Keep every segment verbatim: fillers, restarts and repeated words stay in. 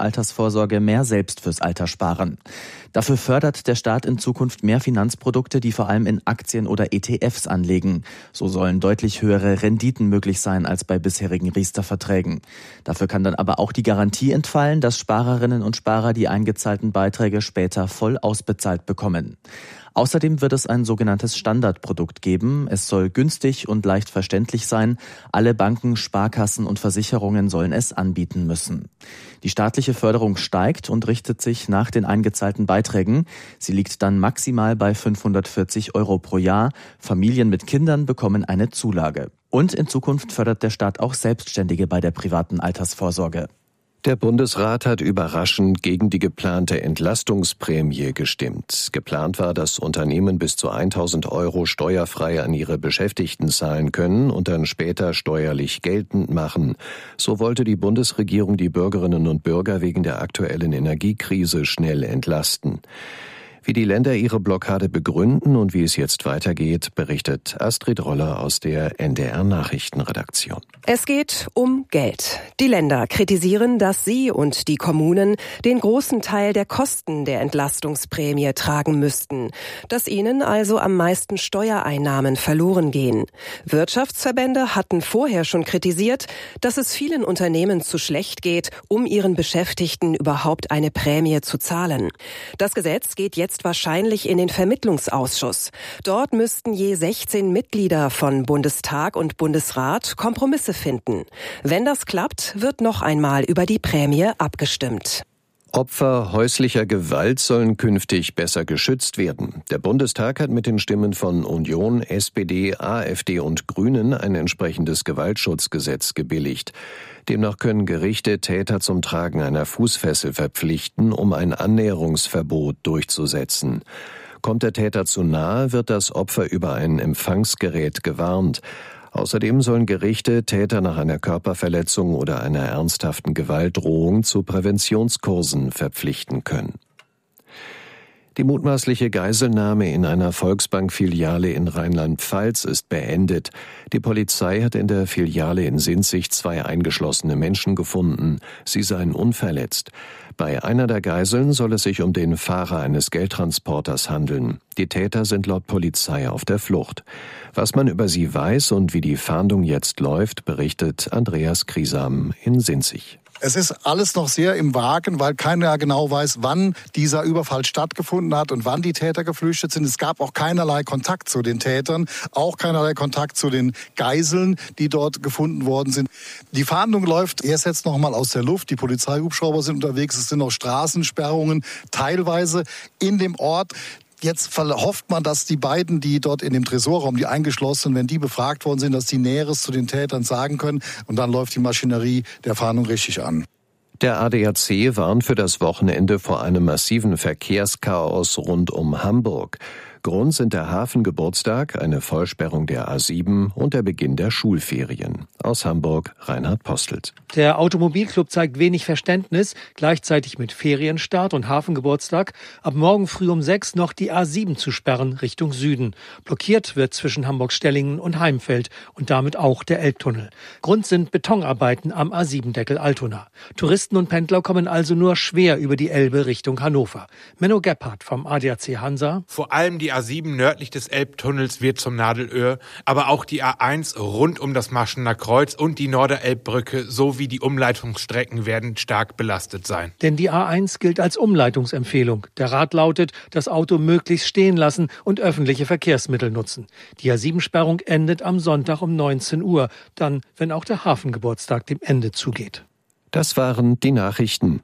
Altersvorsorge mehr selbst fürs Alter sparen. Dafür fördert der Staat in Zukunft mehr Finanzprodukte, die vor allem in Aktien oder E T Fs anlegen. So sollen deutlich höhere Renditen möglich sein als bei bisherigen Riester-Verträgen. Dafür kann dann aber auch die Garantie entfallen, dass Sparerinnen und Sparer die eingezahlten Beiträge später voll ausbezahlt bekommen. Außerdem wird es ein sogenanntes Standardprodukt geben. Es soll günstig und leicht verständlich sein. Alle Banken, Sparkassen und Versicherungen sollen es anbieten müssen. Die staatliche Förderung steigt und richtet sich nach den eingezahlten Beiträgen. Sie liegt dann maximal bei fünfhundertvierzig Euro pro Jahr. Familien mit Kindern bekommen eine Zulage. Und in Zukunft fördert der Staat auch Selbstständige bei der privaten Altersvorsorge. Der Bundesrat hat überraschend gegen die geplante Entlastungsprämie gestimmt. Geplant war, dass Unternehmen bis zu tausend Euro steuerfrei an ihre Beschäftigten zahlen können und dann später steuerlich geltend machen. So wollte die Bundesregierung die Bürgerinnen und Bürger wegen der aktuellen Energiekrise schnell entlasten. Wie die Länder ihre Blockade begründen und wie es jetzt weitergeht, berichtet Astrid Roller aus der N D R-Nachrichtenredaktion. Es geht um Geld. Die Länder kritisieren, dass sie und die Kommunen den großen Teil der Kosten der Entlastungsprämie tragen müssten, dass ihnen also am meisten Steuereinnahmen verloren gehen. Wirtschaftsverbände hatten vorher schon kritisiert, dass es vielen Unternehmen zu schlecht geht, um ihren Beschäftigten überhaupt eine Prämie zu zahlen. Das Gesetz geht jetzt wahrscheinlich in den Vermittlungsausschuss. Dort müssten je sechzehn Mitglieder von Bundestag und Bundesrat Kompromisse finden. Wenn das klappt, wird noch einmal über die Prämie abgestimmt. Opfer häuslicher Gewalt sollen künftig besser geschützt werden. Der Bundestag hat mit den Stimmen von Union, S P D, AfD und Grünen ein entsprechendes Gewaltschutzgesetz gebilligt. Demnach können Gerichte Täter zum Tragen einer Fußfessel verpflichten, um ein Annäherungsverbot durchzusetzen. Kommt der Täter zu nahe, wird das Opfer über ein Empfangsgerät gewarnt. Außerdem sollen Gerichte Täter nach einer Körperverletzung oder einer ernsthaften Gewaltdrohung zu Präventionskursen verpflichten können. Die mutmaßliche Geiselnahme in einer Volksbank-Filiale in Rheinland-Pfalz ist beendet. Die Polizei hat in der Filiale in Sinzig zwei eingeschlossene Menschen gefunden. Sie seien unverletzt. Bei einer der Geiseln soll es sich um den Fahrer eines Geldtransporters handeln. Die Täter sind laut Polizei auf der Flucht. Was man über sie weiß und wie die Fahndung jetzt läuft, berichtet Andreas Kriesam in Sinzig. Es ist alles noch sehr im Wagen, weil keiner genau weiß, wann dieser Überfall stattgefunden hat und wann die Täter geflüchtet sind. Es gab auch keinerlei Kontakt zu den Tätern, auch keinerlei Kontakt zu den Geiseln, die dort gefunden worden sind. Die Fahndung läuft erst jetzt noch mal aus der Luft. Die Polizeihubschrauber sind unterwegs, es sind noch Straßensperrungen teilweise in dem Ort. Jetzt hofft man, dass die beiden, die dort in dem Tresorraum, die eingeschlossen sind, wenn die befragt worden sind, dass die Näheres zu den Tätern sagen können. Und dann läuft die Maschinerie der Fahndung richtig an. Der A D A C warnt für das Wochenende vor einem massiven Verkehrschaos rund um Hamburg. Grund sind der Hafengeburtstag, eine Vollsperrung der A sieben und der Beginn der Schulferien. Aus Hamburg, Reinhard Postelt. Der Automobilclub zeigt wenig Verständnis, gleichzeitig mit Ferienstart und Hafengeburtstag ab morgen früh um sechs noch die A sieben zu sperren Richtung Süden. Blockiert wird zwischen Hamburg-Stellingen und Heimfeld und damit auch der Elbtunnel. Grund sind Betonarbeiten am A sieben-Deckel Altona. Touristen und Pendler kommen also nur schwer über die Elbe Richtung Hannover. Menno Gebhardt vom A D A C Hansa. Vor allem die A sieben nördlich des Elbtunnels wird zum Nadelöhr, aber auch die A eins rund um das Marschener Kreuz und die Norderelbbrücke sowie die Umleitungsstrecken werden stark belastet sein. Denn die A eins gilt als Umleitungsempfehlung. Der Rat lautet, das Auto möglichst stehen lassen und öffentliche Verkehrsmittel nutzen. Die A sieben-Sperrung endet am Sonntag um neunzehn Uhr, dann, wenn auch der Hafengeburtstag dem Ende zugeht. Das waren die Nachrichten.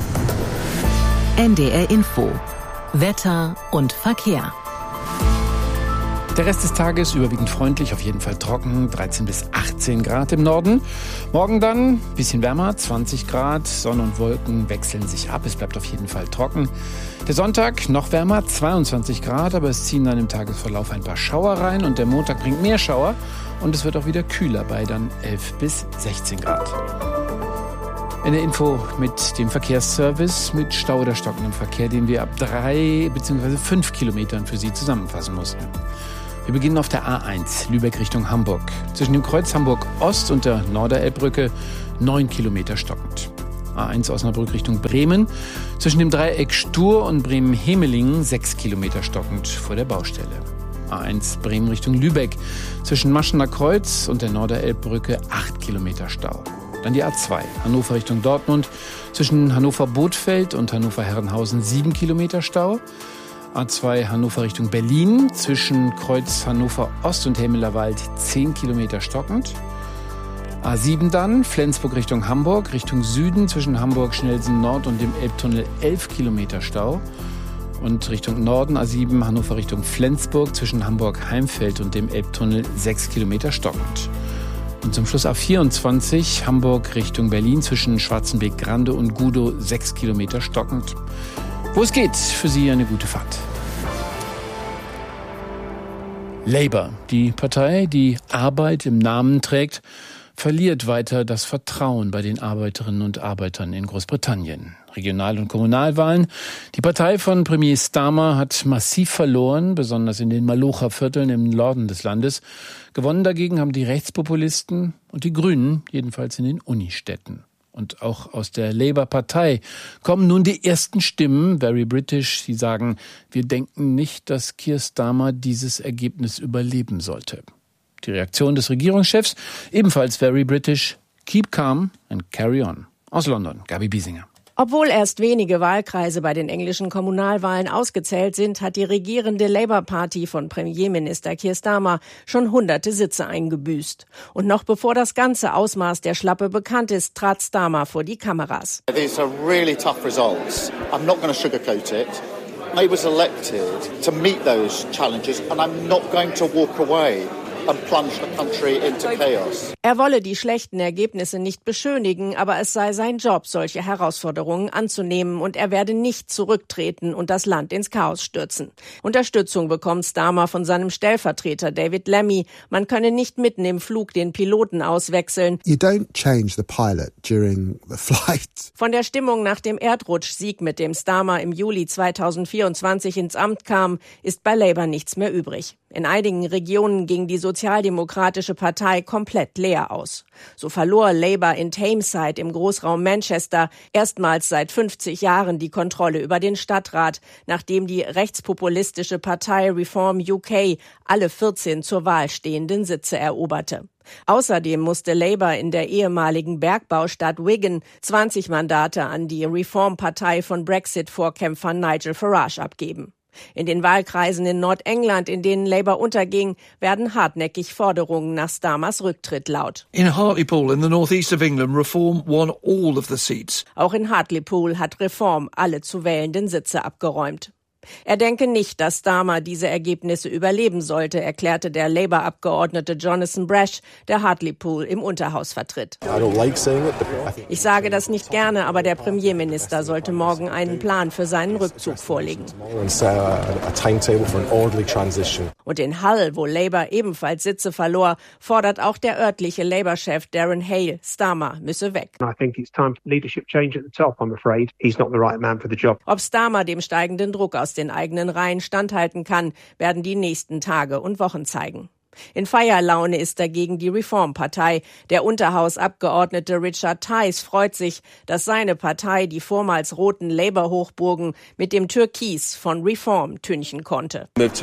N D R Info. Wetter und Verkehr. Der Rest des Tages überwiegend freundlich, auf jeden Fall trocken, dreizehn bis achtzehn Grad im Norden. Morgen dann ein bisschen wärmer, zwanzig Grad, Sonne und Wolken wechseln sich ab, es bleibt auf jeden Fall trocken. Der Sonntag noch wärmer, zweiundzwanzig Grad, aber es ziehen dann im Tagesverlauf ein paar Schauer rein und der Montag bringt mehr Schauer und es wird auch wieder kühler bei dann elf bis sechzehn Grad. Eine Info mit dem Verkehrsservice mit Stau oder stockendem Verkehr, den wir ab drei bzw. fünf Kilometern für Sie zusammenfassen mussten. Wir beginnen auf der A eins, Lübeck Richtung Hamburg. Zwischen dem Kreuz Hamburg Ost und der Norderelbbrücke neun Kilometer stockend. A eins Osnabrück Richtung Bremen. Zwischen dem Dreieck Stur und Bremen-Hemelingen sechs Kilometer stockend vor der Baustelle. A eins Bremen Richtung Lübeck. Zwischen Maschener Kreuz und der Norderelbbrücke acht Kilometer Stau. Dann die A zwei Hannover Richtung Dortmund. Zwischen Hannover-Bothfeld und Hannover-Herrenhausen sieben Kilometer Stau. A zwei Hannover Richtung Berlin. Zwischen Kreuz Hannover Ost und Helmelerwald zehn Kilometer stockend. A sieben dann, Flensburg Richtung Hamburg, Richtung Süden zwischen Hamburg-Schnelsen Nord und dem Elbtunnel elf Kilometer Stau. Und Richtung Norden A sieben Hannover Richtung Flensburg zwischen Hamburg-Heimfeld und dem Elbtunnel sechs Kilometer stockend. Und zum Schluss A vierundzwanzig Hamburg Richtung Berlin zwischen Schwarzenbeck-Grande und Gudow sechs Kilometer stockend. Wo es geht, für Sie eine gute Fahrt. Labour, die Partei, die Arbeit im Namen trägt, verliert weiter das Vertrauen bei den Arbeiterinnen und Arbeitern in Großbritannien. Regional- und Kommunalwahlen. Die Partei von Premier Starmer hat massiv verloren, besonders in den Malocha-Vierteln im Norden des Landes. Gewonnen dagegen haben die Rechtspopulisten und die Grünen, jedenfalls in den Unistädten. Und auch aus der Labour-Partei kommen nun die ersten Stimmen, very British. Sie sagen, wir denken nicht, dass Keir Starmer dieses Ergebnis überleben sollte. Die Reaktion des Regierungschefs, ebenfalls very British, keep calm and carry on. Aus London, Gabi Biesinger. Obwohl erst wenige Wahlkreise bei den englischen Kommunalwahlen ausgezählt sind, hat die regierende Labour-Party von Premierminister Keir Starmer schon hunderte Sitze eingebüßt. Und noch bevor das ganze Ausmaß der Schlappe bekannt ist, trat Starmer vor die Kameras. These are really tough results. I'm not going to sugarcoat it. I was elected to meet those challenges and I'm not going to walk away. Er wolle die schlechten Ergebnisse nicht beschönigen, aber es sei sein Job, solche Herausforderungen anzunehmen und er werde nicht zurücktreten und das Land ins Chaos stürzen. Unterstützung bekommt Starmer von seinem Stellvertreter David Lammy. Man könne nicht mitten im Flug den Piloten auswechseln. You don't change the pilot during the flight. Von der Stimmung nach dem Erdrutschsieg, mit dem Starmer im Juli zweitausendvierundzwanzig ins Amt kam, ist bei Labour nichts mehr übrig. In einigen Regionen ging die Sozialdemokratische Partei komplett leer aus. So verlor Labour in Tameside im Großraum Manchester erstmals seit fünfzig Jahren die Kontrolle über den Stadtrat, nachdem die rechtspopulistische Partei Reform U K alle vierzehn zur Wahl stehenden Sitze eroberte. Außerdem musste Labour in der ehemaligen Bergbaustadt Wigan zwanzig Mandate an die Reform-Partei von Brexit-Vorkämpfer Nigel Farage abgeben. In den Wahlkreisen in Nordengland, in denen Labour unterging, werden hartnäckig Forderungen nach Starmers Rücktritt laut. In Hartlepool in the northeast of England, Reform won all of the seats. Auch in Hartlepool hat Reform alle zu wählenden Sitze abgeräumt. Er denke nicht, dass Starmer diese Ergebnisse überleben sollte, erklärte der Labour-Abgeordnete Jonathan Brash, der Hartlepool im Unterhaus vertritt. Ich sage das nicht gerne, aber der Premierminister sollte morgen einen Plan für seinen Rückzug vorlegen. Und in Hull, wo Labour ebenfalls Sitze verlor, fordert auch der örtliche Labour-Chef Darren Hale, Starmer müsse weg. Ob Starmer dem steigenden Druck aus den eigenen Reihen standhalten kann, werden die nächsten Tage und Wochen zeigen. In Feierlaune ist dagegen die Reform-Partei. Der Unterhausabgeordnete Richard Tice freut sich, dass seine Partei die vormals roten Labour-Hochburgen mit dem Türkis von Reform tünchen konnte.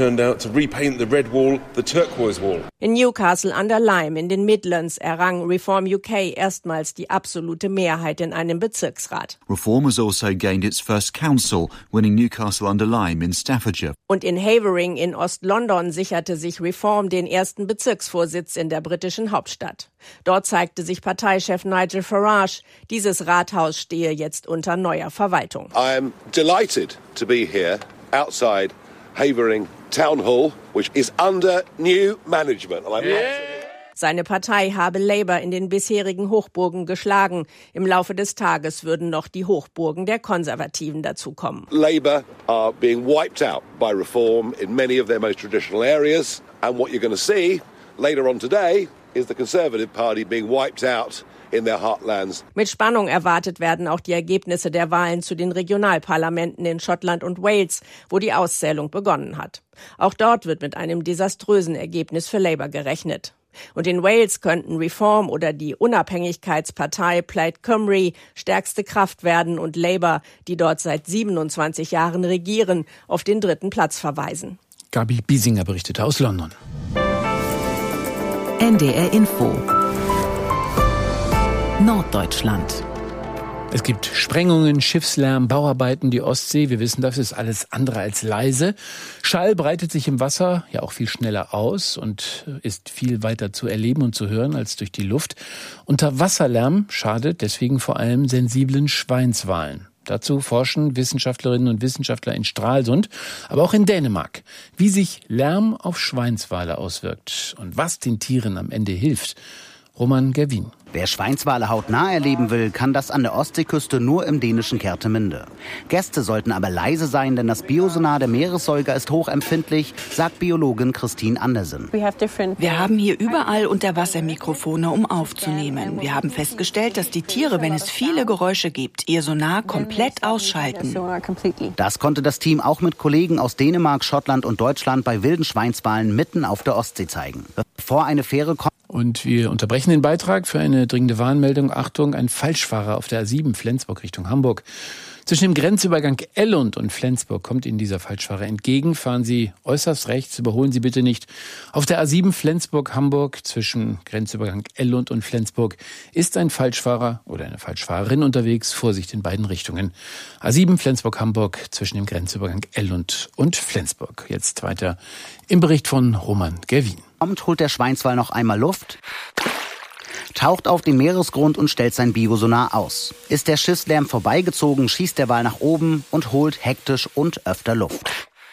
In Newcastle under Lyme in den Midlands errang Reform U K erstmals die absolute Mehrheit in einem Bezirksrat. Reform has also gained its first council, winning Newcastle under Lyme in Staffordshire. Und in Havering in Ost-London sicherte sich Reform den ersten Bezirksvorsitz in der britischen Hauptstadt. Dort zeigte sich Parteichef Nigel Farage, dieses Rathaus stehe jetzt unter neuer Verwaltung. I am delighted to be here outside Havering Town Hall, which is under new management. Seine Partei habe Labour in den bisherigen Hochburgen geschlagen. Im Laufe des Tages würden noch die Hochburgen der Konservativen dazukommen. Labour are being wiped out by Reform in many of their most traditional areas. And what you're going to see later on today is the Conservative Party being wiped out in their heartlands. Mit Spannung erwartet werden auch die Ergebnisse der Wahlen zu den Regionalparlamenten in Schottland und Wales, wo die Auszählung begonnen hat. Auch dort wird mit einem desaströsen Ergebnis für Labour gerechnet. Und in Wales könnten Reform oder die Unabhängigkeitspartei Plaid Cymru stärkste Kraft werden und Labour, die dort seit siebenundzwanzig Jahren regieren, auf den dritten Platz verweisen. Gabi Biesinger berichtete aus London. N D R Info Norddeutschland. Es gibt Sprengungen, Schiffslärm, Bauarbeiten, die Ostsee. Wir wissen, das ist alles andere als leise. Schall breitet sich im Wasser ja auch viel schneller aus und ist viel weiter zu erleben und zu hören als durch die Luft. Unterwasserlärm schadet deswegen vor allem sensiblen Schweinswalen. Dazu forschen Wissenschaftlerinnen und Wissenschaftler in Stralsund, aber auch in Dänemark, wie sich Lärm auf Schweinswale auswirkt und was den Tieren am Ende hilft. Roman Gerwin. Wer Schweinswale hautnah erleben will, kann das an der Ostseeküste nur im dänischen Kerteminde. Gäste sollten aber leise sein, denn das Biosonar der Meeressäuger ist hochempfindlich, sagt Biologin Christine Andersen. Wir haben hier überall Unterwassermikrofone, um aufzunehmen. Wir haben festgestellt, dass die Tiere, wenn es viele Geräusche gibt, ihr Sonar komplett ausschalten. Das konnte das Team auch mit Kollegen aus Dänemark, Schottland und Deutschland bei wilden Schweinswalen mitten auf der Ostsee zeigen. Bevor eine Fähre kommt. Und wir unterbrechen den Beitrag für eine dringende Warnmeldung. Achtung, ein Falschfahrer auf der A sieben Flensburg Richtung Hamburg. Zwischen dem Grenzübergang Ellund und Flensburg kommt Ihnen dieser Falschfahrer entgegen. Fahren Sie äußerst rechts, überholen Sie bitte nicht. Auf der A sieben Flensburg-Hamburg zwischen Grenzübergang Ellund und Flensburg ist ein Falschfahrer oder eine Falschfahrerin unterwegs. Vorsicht in beiden Richtungen. A sieben Flensburg-Hamburg zwischen dem Grenzübergang Ellund und Flensburg. Jetzt weiter im Bericht von Roman Gerwin. Kommt, holt der Schweinswal noch einmal Luft, taucht auf den Meeresgrund und stellt sein Biosonar aus. Ist der Schiffslärm vorbeigezogen, schießt der Wal nach oben und holt hektisch und öfter Luft.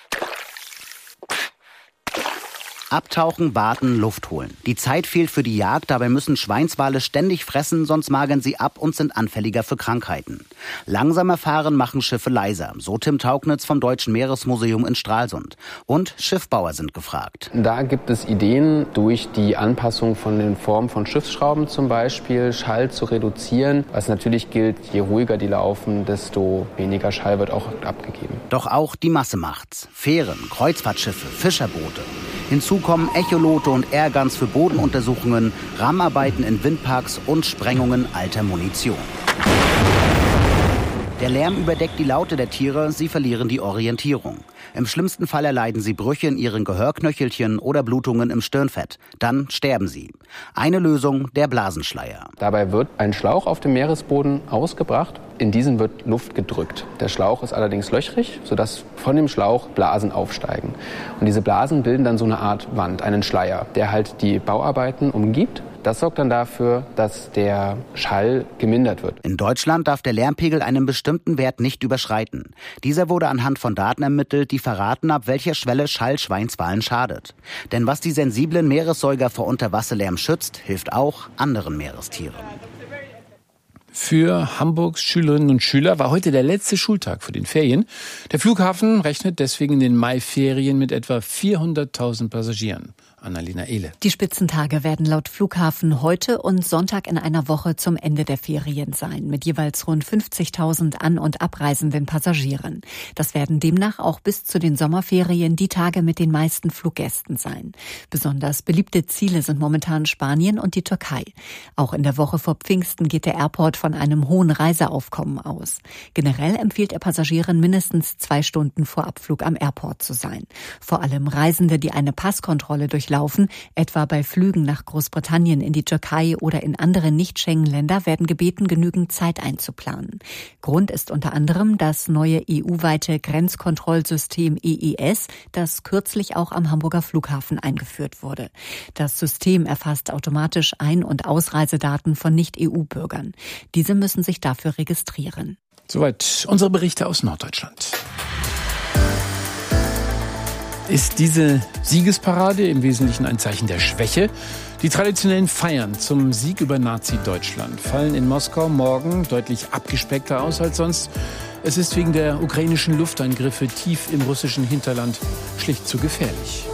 Abtauchen, warten, Luft holen. Die Zeit fehlt für die Jagd, dabei müssen Schweinswale ständig fressen, sonst magern sie ab und sind anfälliger für Krankheiten. Langsamer fahren machen Schiffe leiser, so Tim Taugnitz vom Deutschen Meeresmuseum in Stralsund. Und Schiffbauer sind gefragt. Da gibt es Ideen, durch die Anpassung von den Formen von Schiffsschrauben zum Beispiel, Schall zu reduzieren. Was natürlich gilt, je ruhiger die laufen, desto weniger Schall wird auch abgegeben. Doch auch die Masse macht's. Fähren, Kreuzfahrtschiffe, Fischerboote. Hinzu kommen Echolote und Airguns für Bodenuntersuchungen, Rahmenarbeiten in Windparks und Sprengungen alter Munition. Der Lärm überdeckt die Laute der Tiere, sie verlieren die Orientierung. Im schlimmsten Fall erleiden sie Brüche in ihren Gehörknöchelchen oder Blutungen im Stirnfett. Dann sterben sie. Eine Lösung, der Blasenschleier. Dabei wird ein Schlauch auf dem Meeresboden ausgebracht. In diesen wird Luft gedrückt. Der Schlauch ist allerdings löchrig, sodass von dem Schlauch Blasen aufsteigen. Und diese Blasen bilden dann so eine Art Wand, einen Schleier, der halt die Bauarbeiten umgibt. Das sorgt dann dafür, dass der Schall gemindert wird. In Deutschland darf der Lärmpegel einen bestimmten Wert nicht überschreiten. Dieser wurde anhand von Daten ermittelt, die verraten, ab welcher Schwelle Schall Schweinswalen schadet. Denn was die sensiblen Meeressäuger vor Unterwasserlärm schützt, hilft auch anderen Meerestieren. Für Hamburgs Schülerinnen und Schüler war heute der letzte Schultag für den Ferien. Der Flughafen rechnet deswegen in den Maiferien mit etwa vierhunderttausend Passagieren. Annalena Ehle. Die Spitzentage werden laut Flughafen heute und Sonntag in einer Woche zum Ende der Ferien sein, mit jeweils rund fünfzigtausend an- und abreisenden Passagieren. Das werden demnach auch bis zu den Sommerferien die Tage mit den meisten Fluggästen sein. Besonders beliebte Ziele sind momentan Spanien und die Türkei. Auch in der Woche vor Pfingsten geht der Airport von einem hohen Reiseaufkommen aus. Generell empfiehlt er Passagieren, mindestens zwei Stunden vor Abflug am Airport zu sein. Vor allem Reisende, die eine Passkontrolle durchlaufen, etwa bei Flügen nach Großbritannien, in die Türkei oder in andere Nicht-Schengen-Länder, werden gebeten, genügend Zeit einzuplanen. Grund ist unter anderem das neue E U-weite Grenzkontrollsystem E E S, das kürzlich auch am Hamburger Flughafen eingeführt wurde. Das System erfasst automatisch Ein- und Ausreisedaten von Nicht-E U-Bürgern. Diese müssen sich dafür registrieren. Soweit unsere Berichte aus Norddeutschland. Ist diese Siegesparade im Wesentlichen ein Zeichen der Schwäche? Die traditionellen Feiern zum Sieg über Nazi-Deutschland fallen in Moskau morgen deutlich abgespeckter aus als sonst. Es ist wegen der ukrainischen Luftangriffe tief im russischen Hinterland schlicht zu gefährlich.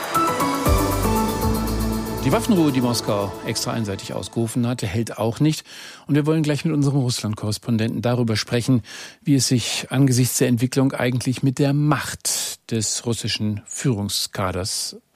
Die Waffenruhe, die Moskau extra einseitig ausgerufen hatte, hält auch nicht. Und wir wollen gleich mit unserem Russland-Korrespondenten darüber sprechen, wie es sich angesichts der Entwicklung eigentlich mit der Macht des russischen Führungskaders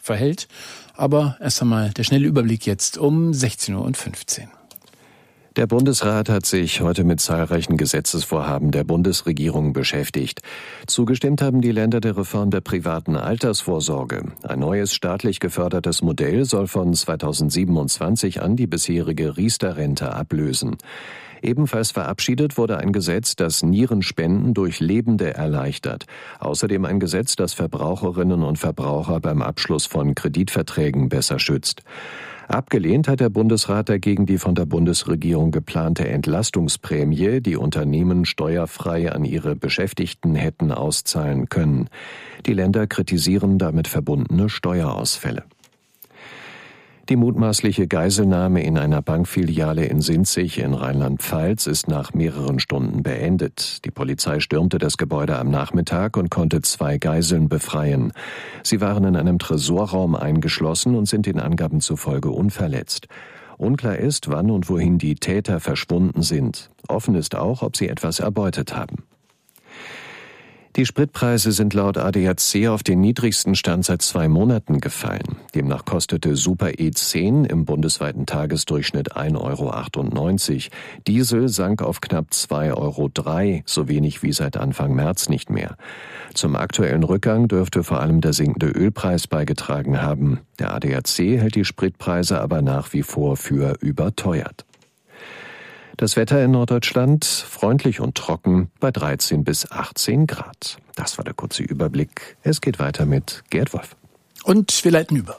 verhält. Aber erst einmal der schnelle Überblick jetzt um sechzehn Uhr fünfzehn. Der Bundesrat hat sich heute mit zahlreichen Gesetzesvorhaben der Bundesregierung beschäftigt. Zugestimmt haben die Länder der Reform der privaten Altersvorsorge. Ein neues staatlich gefördertes Modell soll von zweitausendsiebenundzwanzig an die bisherige Riester-Rente ablösen. Ebenfalls verabschiedet wurde ein Gesetz, das Nierenspenden durch Lebende erleichtert. Außerdem ein Gesetz, das Verbraucherinnen und Verbraucher beim Abschluss von Kreditverträgen besser schützt. Abgelehnt hat der Bundesrat dagegen die von der Bundesregierung geplante Entlastungsprämie, die Unternehmen steuerfrei an ihre Beschäftigten hätten auszahlen können. Die Länder kritisieren damit verbundene Steuerausfälle. Die mutmaßliche Geiselnahme in einer Bankfiliale in Sinzig in Rheinland-Pfalz ist nach mehreren Stunden beendet. Die Polizei stürmte das Gebäude am Nachmittag und konnte zwei Geiseln befreien. Sie waren in einem Tresorraum eingeschlossen und sind den Angaben zufolge unverletzt. Unklar ist, wann und wohin die Täter verschwunden sind. Offen ist auch, ob sie etwas erbeutet haben. Die Spritpreise sind laut A D A C auf den niedrigsten Stand seit zwei Monaten gefallen. Demnach kostete Super E zehn im bundesweiten Tagesdurchschnitt ein Euro achtundneunzig. Diesel sank auf knapp zwei Euro drei, so wenig wie seit Anfang März nicht mehr. Zum aktuellen Rückgang dürfte vor allem der sinkende Ölpreis beigetragen haben. Der A D A C hält die Spritpreise aber nach wie vor für überteuert. Das Wetter in Norddeutschland freundlich und trocken bei dreizehn bis achtzehn Grad. Das war der kurze Überblick. Es geht weiter mit Gerd Wolf. Und wir leiten über.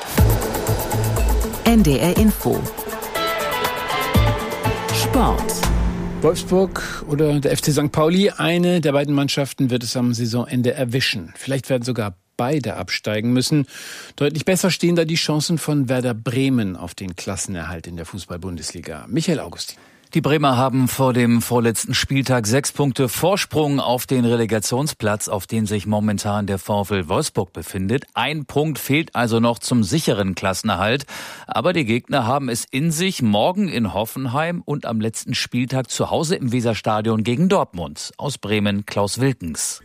N D R Info. Sport. Wolfsburg oder der F C Sankt Pauli, eine der beiden Mannschaften wird es am Saisonende erwischen. Vielleicht werden sogar beide absteigen müssen. Deutlich besser stehen da die Chancen von Werder Bremen auf den Klassenerhalt in der Fußball-Bundesliga. Michael Augustin. Die Bremer haben vor dem vorletzten Spieltag sechs Punkte Vorsprung auf den Relegationsplatz, auf dem sich momentan der VfL Wolfsburg befindet. Ein Punkt fehlt also noch zum sicheren Klassenerhalt. Aber die Gegner haben es in sich, morgen in Hoffenheim und am letzten Spieltag zu Hause im Weserstadion gegen Dortmund. Aus Bremen Klaus Wilkens.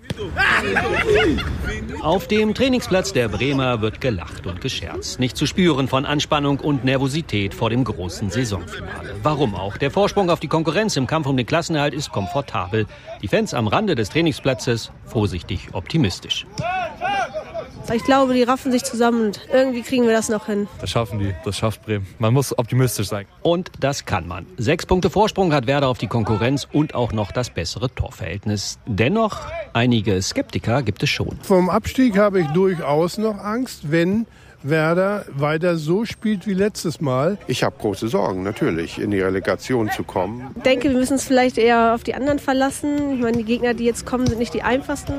Auf dem Trainingsplatz der Bremer wird gelacht und gescherzt. Nicht zu spüren von Anspannung und Nervosität vor dem großen Saisonfinale. Warum auch? Der Vorsprung auf die Konkurrenz im Kampf um den Klassenerhalt ist komfortabel. Die Fans am Rande des Trainingsplatzes vorsichtig optimistisch. Ich glaube, die raffen sich zusammen und irgendwie kriegen wir das noch hin. Das schaffen die, das schafft Bremen. Man muss optimistisch sein. Und das kann man. Sechs Punkte Vorsprung hat Werder auf die Konkurrenz und auch noch das bessere Torverhältnis. Dennoch, einige Skeptiker gibt es schon. Vom Abstieg habe ich durchaus noch Angst, wenn Werder weiter so spielt wie letztes Mal. Ich habe große Sorgen, natürlich, in die Relegation zu kommen. Ich denke, wir müssen es vielleicht eher auf die anderen verlassen. Ich meine, die Gegner, die jetzt kommen, sind nicht die einfachsten.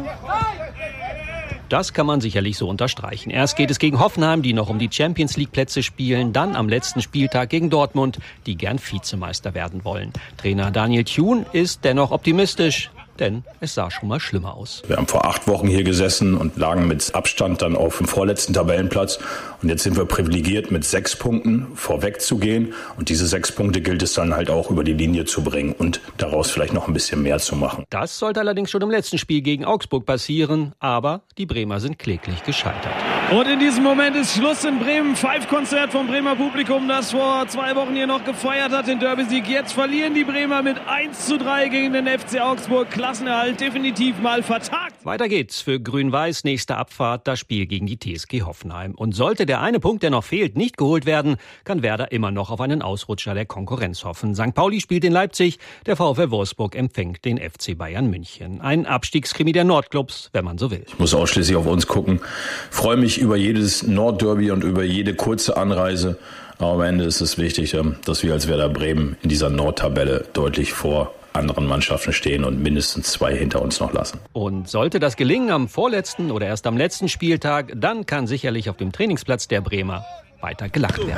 Das kann man sicherlich so unterstreichen. Erst geht es gegen Hoffenheim, die noch um die Champions-League-Plätze spielen. Dann am letzten Spieltag gegen Dortmund, die gern Vizemeister werden wollen. Trainer Daniel Thun ist dennoch optimistisch, denn es sah schon mal schlimmer aus. Wir haben vor acht Wochen hier gesessen und lagen mit Abstand dann auf dem vorletzten Tabellenplatz. Und jetzt sind wir privilegiert, mit sechs Punkten vorweg zu gehen. Und diese sechs Punkte gilt es dann halt auch über die Linie zu bringen und daraus vielleicht noch ein bisschen mehr zu machen. Das sollte allerdings schon im letzten Spiel gegen Augsburg passieren. Aber die Bremer sind kläglich gescheitert. Und in diesem Moment ist Schluss in Bremen. Five-Konzert vom Bremer Publikum, das vor zwei Wochen hier noch gefeiert hat, den Derby-Sieg. Jetzt verlieren die Bremer mit eins zu drei gegen den F C Augsburg. Klassenerhalt definitiv mal vertagt. Weiter geht's für Grün-Weiß. Nächste Abfahrt, das Spiel gegen die T S G Hoffenheim. Und sollte der eine Punkt, der noch fehlt, nicht geholt werden, kann Werder immer noch auf einen Ausrutscher der Konkurrenz hoffen. Sankt Pauli spielt in Leipzig, der VfL Wolfsburg empfängt den F C Bayern München. Ein Abstiegskrimi der Nordclubs, wenn man so will. Ich muss ausschließlich auf uns gucken. Ich freue mich über jedes Nordderby und über jede kurze Anreise. Aber am Ende ist es wichtig, dass wir als Werder Bremen in dieser Nordtabelle deutlich vor anderen Mannschaften stehen und mindestens zwei hinter uns noch lassen. Und sollte das gelingen am vorletzten oder erst am letzten Spieltag, dann kann sicherlich auf dem Trainingsplatz der Bremer weiter gelacht werden.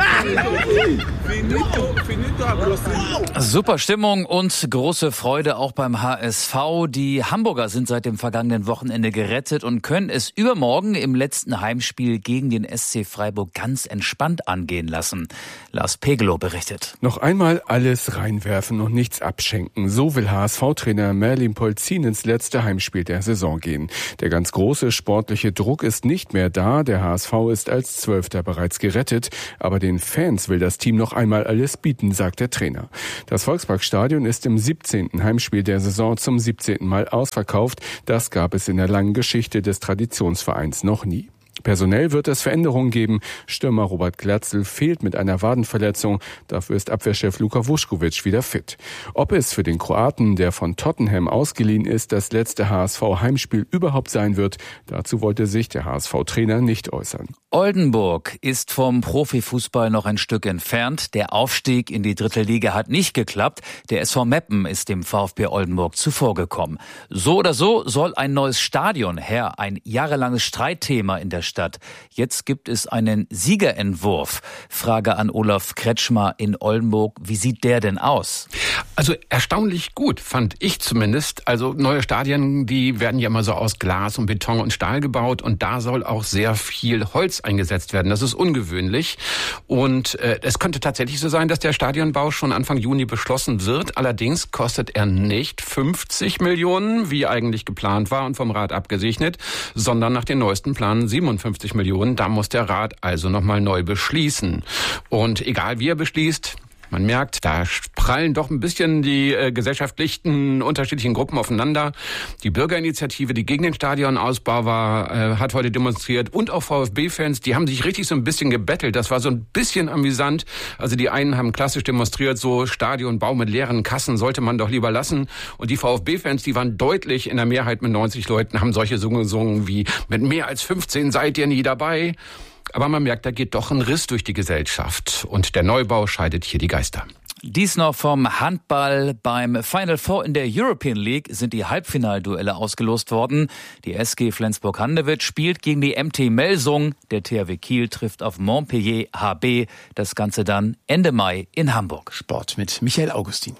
Super Stimmung und große Freude auch beim H S V. Die Hamburger sind seit dem vergangenen Wochenende gerettet und können es übermorgen im letzten Heimspiel gegen den S C Freiburg ganz entspannt angehen lassen. Lars Pegelow berichtet. Noch einmal alles reinwerfen und nichts abschenken. So will H S V-Trainer Merlin Polzin ins letzte Heimspiel der Saison gehen. Der ganz große sportliche Druck ist nicht mehr da. Der H S V ist als Zwölfter bereits gerettet. Aber den Fans will das Team noch einmal alles bieten, sagt der Trainer. Das Volksparkstadion ist im siebzehnten Heimspiel der Saison zum siebzehnten Mal ausverkauft. Das gab es in der langen Geschichte des Traditionsvereins noch nie. Personell wird es Veränderungen geben. Stürmer Robert Glatzel fehlt mit einer Wadenverletzung. Dafür ist Abwehrchef Luka Vuskovic wieder fit. Ob es für den Kroaten, der von Tottenham ausgeliehen ist, das letzte H S V-Heimspiel überhaupt sein wird, dazu wollte sich der H S V-Trainer nicht äußern. Oldenburg ist vom Profifußball noch ein Stück entfernt. Der Aufstieg in die dritte Liga hat nicht geklappt. Der S V Meppen ist dem VfB Oldenburg zuvorgekommen. So oder so soll ein neues Stadion her, ein jahrelanges Streitthema in der Stadt. Jetzt gibt es einen Siegerentwurf. Frage an Olaf Kretschmer in Oldenburg. Wie sieht der denn aus? Also erstaunlich gut, fand ich zumindest. Also neue Stadien, die werden ja immer so aus Glas und Beton und Stahl gebaut und da soll auch sehr viel Holz eingesetzt werden. Das ist ungewöhnlich und äh, es könnte tatsächlich so sein, dass der Stadionbau schon Anfang Juni beschlossen wird. Allerdings kostet er nicht fünfzig Millionen, wie eigentlich geplant war und vom Rat abgesegnet, sondern nach den neuesten Plänen siebenundfünfzig Millionen. Da muss der Rat also nochmal neu beschließen. Und egal wie er beschließt, man merkt, da prallen doch ein bisschen die äh, gesellschaftlichen unterschiedlichen Gruppen aufeinander. Die Bürgerinitiative, die gegen den Stadionausbau war, äh, hat heute demonstriert und auch VfB-Fans, die haben sich richtig so ein bisschen gebettelt. Das war so ein bisschen amüsant. Also die einen haben klassisch demonstriert, so Stadionbau mit leeren Kassen sollte man doch lieber lassen. Und die VfB-Fans, die waren deutlich in der Mehrheit mit neunzig Leuten, haben solche Sungen gesungen wie mit mehr als fünfzehn seid ihr nie dabei. Aber man merkt, da geht doch ein Riss durch die Gesellschaft. Und der Neubau scheidet hier die Geister. Dies noch vom Handball. Beim Final Four in der European League sind die Halbfinalduelle ausgelost worden. Die S G Flensburg-Handewitt spielt gegen die M T Melsung. Der T H W Kiel trifft auf Montpellier H B. Das Ganze dann Ende Mai in Hamburg. Sport mit Michael Augustin.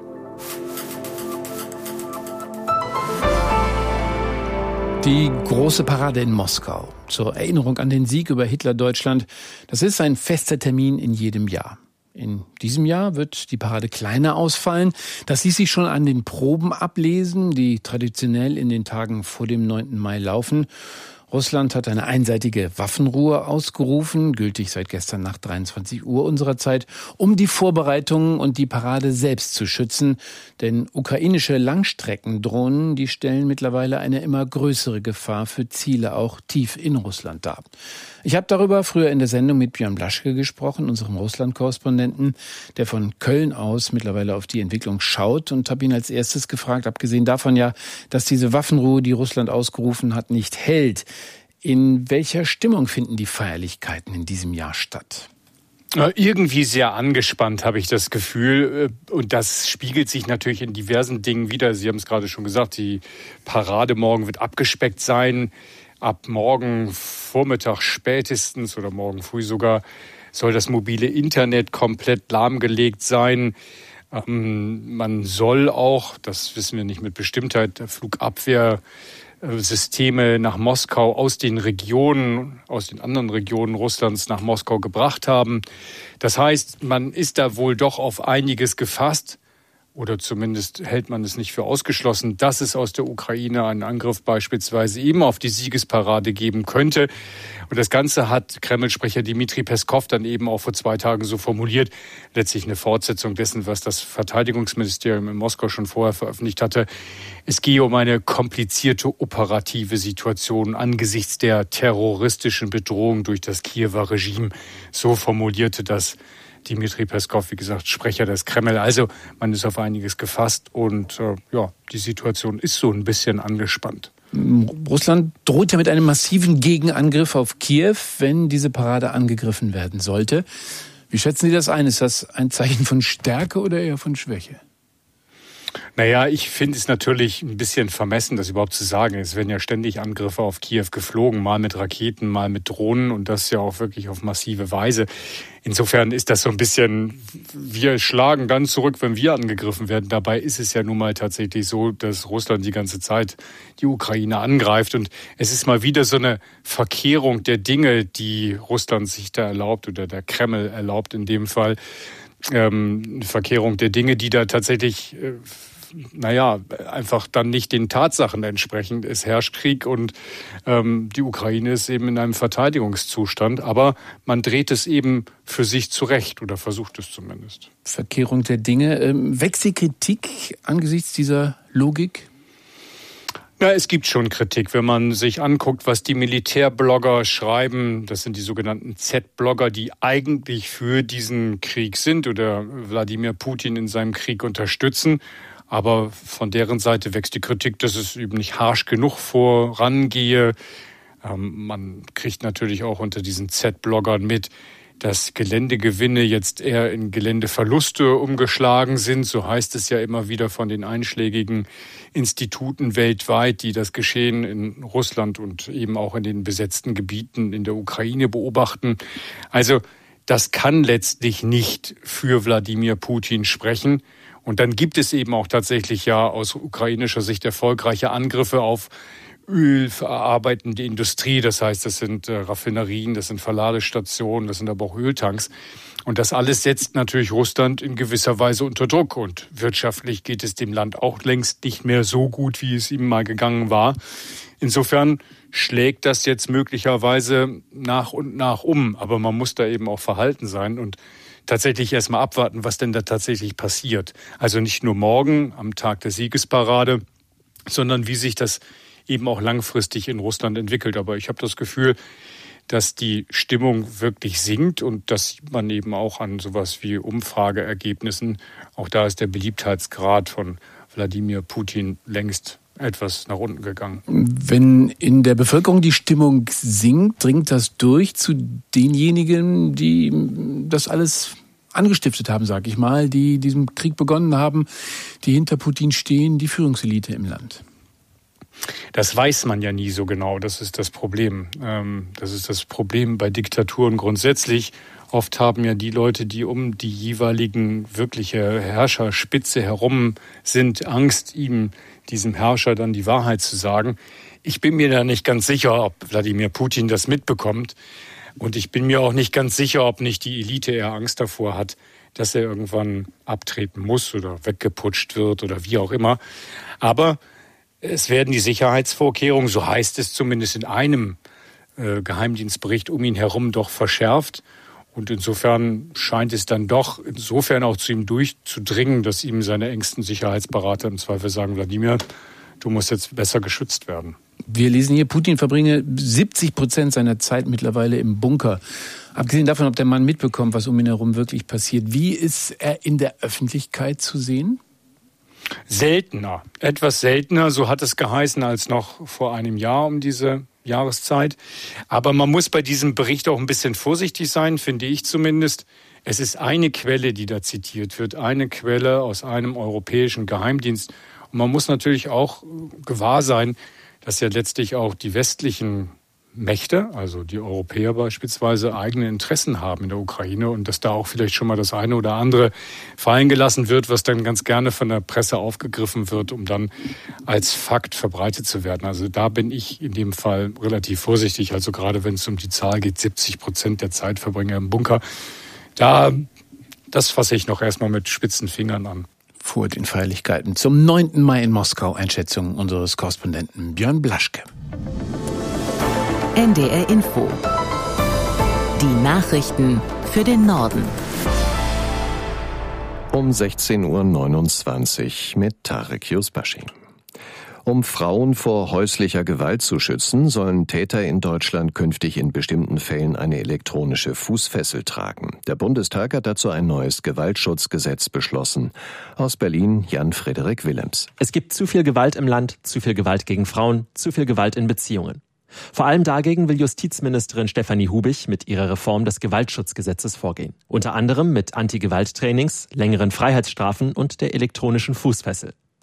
Die große Parade in Moskau zur Erinnerung an den Sieg über Hitler-Deutschland, das ist ein fester Termin in jedem Jahr. In diesem Jahr wird die Parade kleiner ausfallen. Das ließ sich schon an den Proben ablesen, die traditionell in den Tagen vor dem neunten Mai laufen. Russland hat eine einseitige Waffenruhe ausgerufen, gültig seit gestern Nacht dreiundzwanzig Uhr unserer Zeit, um die Vorbereitungen und die Parade selbst zu schützen. Denn ukrainische Langstreckendrohnen, die stellen mittlerweile eine immer größere Gefahr für Ziele auch tief in Russland dar. Ich habe darüber früher in der Sendung mit Björn Blaschke gesprochen, unserem Russland-Korrespondenten, der von Köln aus mittlerweile auf die Entwicklung schaut, und habe ihn als erstes gefragt, abgesehen davon ja, dass diese Waffenruhe, die Russland ausgerufen hat, nicht hält. In welcher Stimmung finden die Feierlichkeiten in diesem Jahr statt? Irgendwie sehr angespannt, habe ich das Gefühl. Und das spiegelt sich natürlich in diversen Dingen wider. Sie haben es gerade schon gesagt, die Parade morgen wird abgespeckt sein. Ab morgen Vormittag spätestens oder morgen früh sogar soll das mobile Internet komplett lahmgelegt sein. Ähm, man soll auch, das wissen wir nicht mit Bestimmtheit, Flugabwehr Systeme nach Moskau aus den Regionen, aus den anderen Regionen Russlands nach Moskau gebracht haben. Das heißt, man ist da wohl doch auf einiges gefasst, oder zumindest hält man es nicht für ausgeschlossen, dass es aus der Ukraine einen Angriff beispielsweise eben auf die Siegesparade geben könnte. Und das Ganze hat Kreml-Sprecher Dmitri Peskov dann eben auch vor zwei Tagen so formuliert. Letztlich eine Fortsetzung dessen, was das Verteidigungsministerium in Moskau schon vorher veröffentlicht hatte. Es gehe um eine komplizierte operative Situation angesichts der terroristischen Bedrohung durch das Kiewer Regime. So formulierte das Dmitri Peskov, wie gesagt, Sprecher des Kreml. Also man ist auf einiges gefasst und äh, ja, die Situation ist so ein bisschen angespannt. Russland droht ja mit einem massiven Gegenangriff auf Kiew, wenn diese Parade angegriffen werden sollte. Wie schätzen Sie das ein? Ist das ein Zeichen von Stärke oder eher von Schwäche? Naja, ich finde es natürlich ein bisschen vermessen, das überhaupt zu sagen. Es werden ja ständig Angriffe auf Kiew geflogen, mal mit Raketen, mal mit Drohnen und das ja auch wirklich auf massive Weise. Insofern ist das so ein bisschen, wir schlagen dann zurück, wenn wir angegriffen werden. Dabei ist es ja nun mal tatsächlich so, dass Russland die ganze Zeit die Ukraine angreift. Und es ist mal wieder so eine Verkehrung der Dinge, die Russland sich da erlaubt oder der Kreml erlaubt in dem Fall. Ähm, eine Verkehrung der Dinge, die da tatsächlich, äh, naja, einfach dann nicht den Tatsachen entsprechen. Es herrscht Krieg und ähm, die Ukraine ist eben in einem Verteidigungszustand. Aber man dreht es eben für sich zurecht oder versucht es zumindest. Verkehrung der Dinge. Ähm, wächst die Kritik angesichts dieser Logik? Ja, es gibt schon Kritik, wenn man sich anguckt, was die Militärblogger schreiben. Das sind die sogenannten Z-Blogger, die eigentlich für diesen Krieg sind oder Wladimir Putin in seinem Krieg unterstützen. Aber von deren Seite wächst die Kritik, dass es eben nicht harsch genug vorangehe. Ähm, man kriegt natürlich auch unter diesen Z-Bloggern mit, dass Geländegewinne jetzt eher in Geländeverluste umgeschlagen sind. So heißt es ja immer wieder von den einschlägigen Instituten weltweit, die das Geschehen in Russland und eben auch in den besetzten Gebieten in der Ukraine beobachten. Also das kann letztlich nicht für Wladimir Putin sprechen. Und dann gibt es eben auch tatsächlich ja aus ukrainischer Sicht erfolgreiche Angriffe auf ölverarbeitende Industrie. Das heißt, das sind äh, Raffinerien, das sind Verladestationen, das sind aber auch Öltanks. Und das alles setzt natürlich Russland in gewisser Weise unter Druck. Und wirtschaftlich geht es dem Land auch längst nicht mehr so gut, wie es ihm mal gegangen war. Insofern schlägt das jetzt möglicherweise nach und nach um. Aber man muss da eben auch verhalten sein und tatsächlich erstmal abwarten, was denn da tatsächlich passiert. Also nicht nur morgen am Tag der Siegesparade, sondern wie sich das eben auch langfristig in Russland entwickelt. Aber ich habe das Gefühl, dass die Stimmung wirklich sinkt und das sieht man eben auch an sowas wie Umfrageergebnissen. Auch da ist der Beliebtheitsgrad von Wladimir Putin längst etwas nach unten gegangen. Wenn in der Bevölkerung die Stimmung sinkt, dringt das durch zu denjenigen, die das alles angestiftet haben, sage ich mal, die diesen Krieg begonnen haben, die hinter Putin stehen, die Führungselite im Land. Das weiß man ja nie so genau, das ist das Problem. Das ist das Problem bei Diktaturen grundsätzlich. Oft haben ja die Leute, die um die jeweiligen wirkliche Herrscherspitze herum sind, Angst, ihm, diesem Herrscher dann die Wahrheit zu sagen. Ich bin mir da nicht ganz sicher, ob Wladimir Putin das mitbekommt. Und ich bin mir auch nicht ganz sicher, ob nicht die Elite eher Angst davor hat, dass er irgendwann abtreten muss oder weggeputscht wird oder wie auch immer. Aber es werden die Sicherheitsvorkehrungen, so heißt es zumindest in einem äh, Geheimdienstbericht um ihn herum, doch verschärft. Und insofern scheint es dann doch insofern auch zu ihm durchzudringen, dass ihm seine engsten Sicherheitsberater im Zweifel sagen, Wladimir, du musst jetzt besser geschützt werden. Wir lesen hier, Putin verbringe siebzig Prozent seiner Zeit mittlerweile im Bunker. Abgesehen davon, ob der Mann mitbekommt, was um ihn herum wirklich passiert. Wie ist er in der Öffentlichkeit zu sehen? Seltener, etwas seltener, so hat es geheißen, als noch vor einem Jahr um diese Jahreszeit. Aber man muss bei diesem Bericht auch ein bisschen vorsichtig sein, finde ich zumindest. Es ist eine Quelle, die da zitiert wird, eine Quelle aus einem europäischen Geheimdienst. Und man muss natürlich auch gewahr sein, dass ja letztlich auch die westlichen Mächte, also die Europäer beispielsweise, eigene Interessen haben in der Ukraine und dass da auch vielleicht schon mal das eine oder andere fallen gelassen wird, was dann ganz gerne von der Presse aufgegriffen wird, um dann als Fakt verbreitet zu werden. Also da bin ich in dem Fall relativ vorsichtig, also gerade wenn es um die Zahl geht, siebzig Prozent der Zeit verbringe ich im Bunker. Da, das fasse ich noch erstmal mit spitzen Fingern an. Vor den Feierlichkeiten zum neunten Mai in Moskau, Einschätzung unseres Korrespondenten Björn Blaschke. N D R Info. Die Nachrichten für den Norden. Um sechzehn Uhr neunundzwanzig mit Tarek Yusbashi. Um Frauen vor häuslicher Gewalt zu schützen, sollen Täter in Deutschland künftig in bestimmten Fällen eine elektronische Fußfessel tragen. Der Bundestag hat dazu ein neues Gewaltschutzgesetz beschlossen. Aus Berlin Jan-Frederik Willems. Es gibt zu viel Gewalt im Land, zu viel Gewalt gegen Frauen, zu viel Gewalt in Beziehungen. Vor allem dagegen will Justizministerin Stefanie Hubich mit ihrer Reform des Gewaltschutzgesetzes vorgehen. Unter anderem mit Anti-Gewalt-Trainings, längeren Freiheitsstrafen und der elektronischen Fußfessel.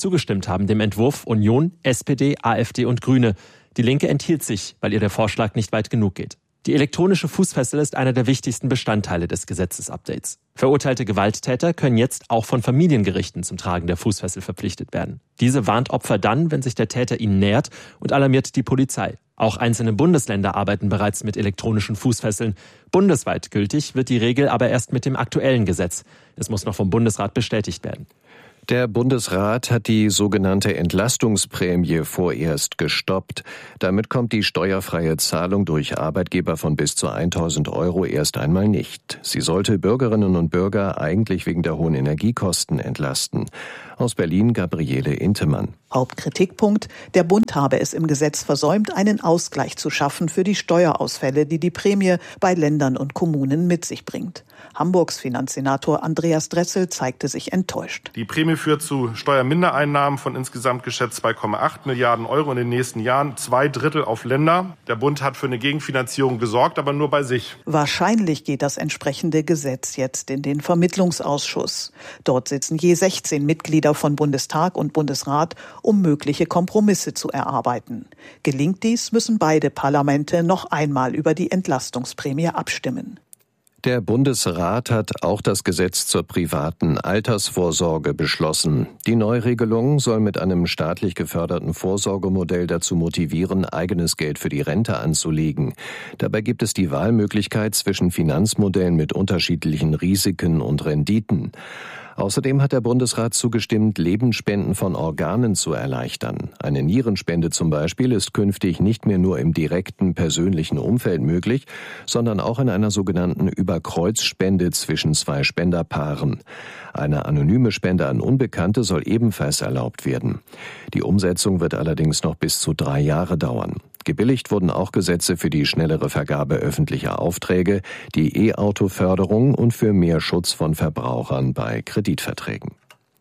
Zugestimmt haben dem Entwurf Union, S P D, AfD und Grüne. Die Linke enthielt sich, weil ihr der Vorschlag nicht weit genug geht. Die elektronische Fußfessel ist einer der wichtigsten Bestandteile des Gesetzesupdates. Verurteilte Gewalttäter können jetzt auch von Familiengerichten zum Tragen der Fußfessel verpflichtet werden. Diese warnt Opfer dann, wenn sich der Täter ihnen nähert, und alarmiert die Polizei. Auch einzelne Bundesländer arbeiten bereits mit elektronischen Fußfesseln. Bundesweit gültig wird die Regel aber erst mit dem aktuellen Gesetz. Es muss noch vom Bundesrat bestätigt werden. Der Bundesrat hat die sogenannte Entlastungsprämie vorerst gestoppt. Damit kommt die steuerfreie Zahlung durch Arbeitgeber von bis zu tausend Euro erst einmal nicht. Sie sollte Bürgerinnen und Bürger eigentlich wegen der hohen Energiekosten entlasten. Aus Berlin Gabriele Intemann. Hauptkritikpunkt: Der Bund habe es im Gesetz versäumt, einen Ausgleich zu schaffen für die Steuerausfälle, die die Prämie bei Ländern und Kommunen mit sich bringt. Hamburgs Finanzsenator Andreas Dressel zeigte sich enttäuscht. Die Prämie führt zu Steuermindereinnahmen von insgesamt geschätzt zwei Komma acht Milliarden Euro in den nächsten Jahren, zwei Drittel auf Länder. Der Bund hat für eine Gegenfinanzierung gesorgt, aber nur bei sich. Wahrscheinlich geht das entsprechende Gesetz jetzt in den Vermittlungsausschuss. Dort sitzen je sechzehn Mitglieder von Bundestag und Bundesrat, um mögliche Kompromisse zu erarbeiten. Gelingt dies, müssen beide Parlamente noch einmal über die Entlastungsprämie abstimmen. Der Bundesrat hat auch das Gesetz zur privaten Altersvorsorge beschlossen. Die Neuregelung soll mit einem staatlich geförderten Vorsorgemodell dazu motivieren, eigenes Geld für die Rente anzulegen. Dabei gibt es die Wahlmöglichkeit zwischen Finanzmodellen mit unterschiedlichen Risiken und Renditen. Außerdem hat der Bundesrat zugestimmt, Lebensspenden von Organen zu erleichtern. Eine Nierenspende zum Beispiel ist künftig nicht mehr nur im direkten persönlichen Umfeld möglich, sondern auch in einer sogenannten Überkreuzspende zwischen zwei Spenderpaaren. Eine anonyme Spende an Unbekannte soll ebenfalls erlaubt werden. Die Umsetzung wird allerdings noch bis zu drei Jahre dauern. Gebilligt wurden auch Gesetze für die schnellere Vergabe öffentlicher Aufträge, die E-Auto-Förderung und für mehr Schutz von Verbrauchern bei Kreditverträgen.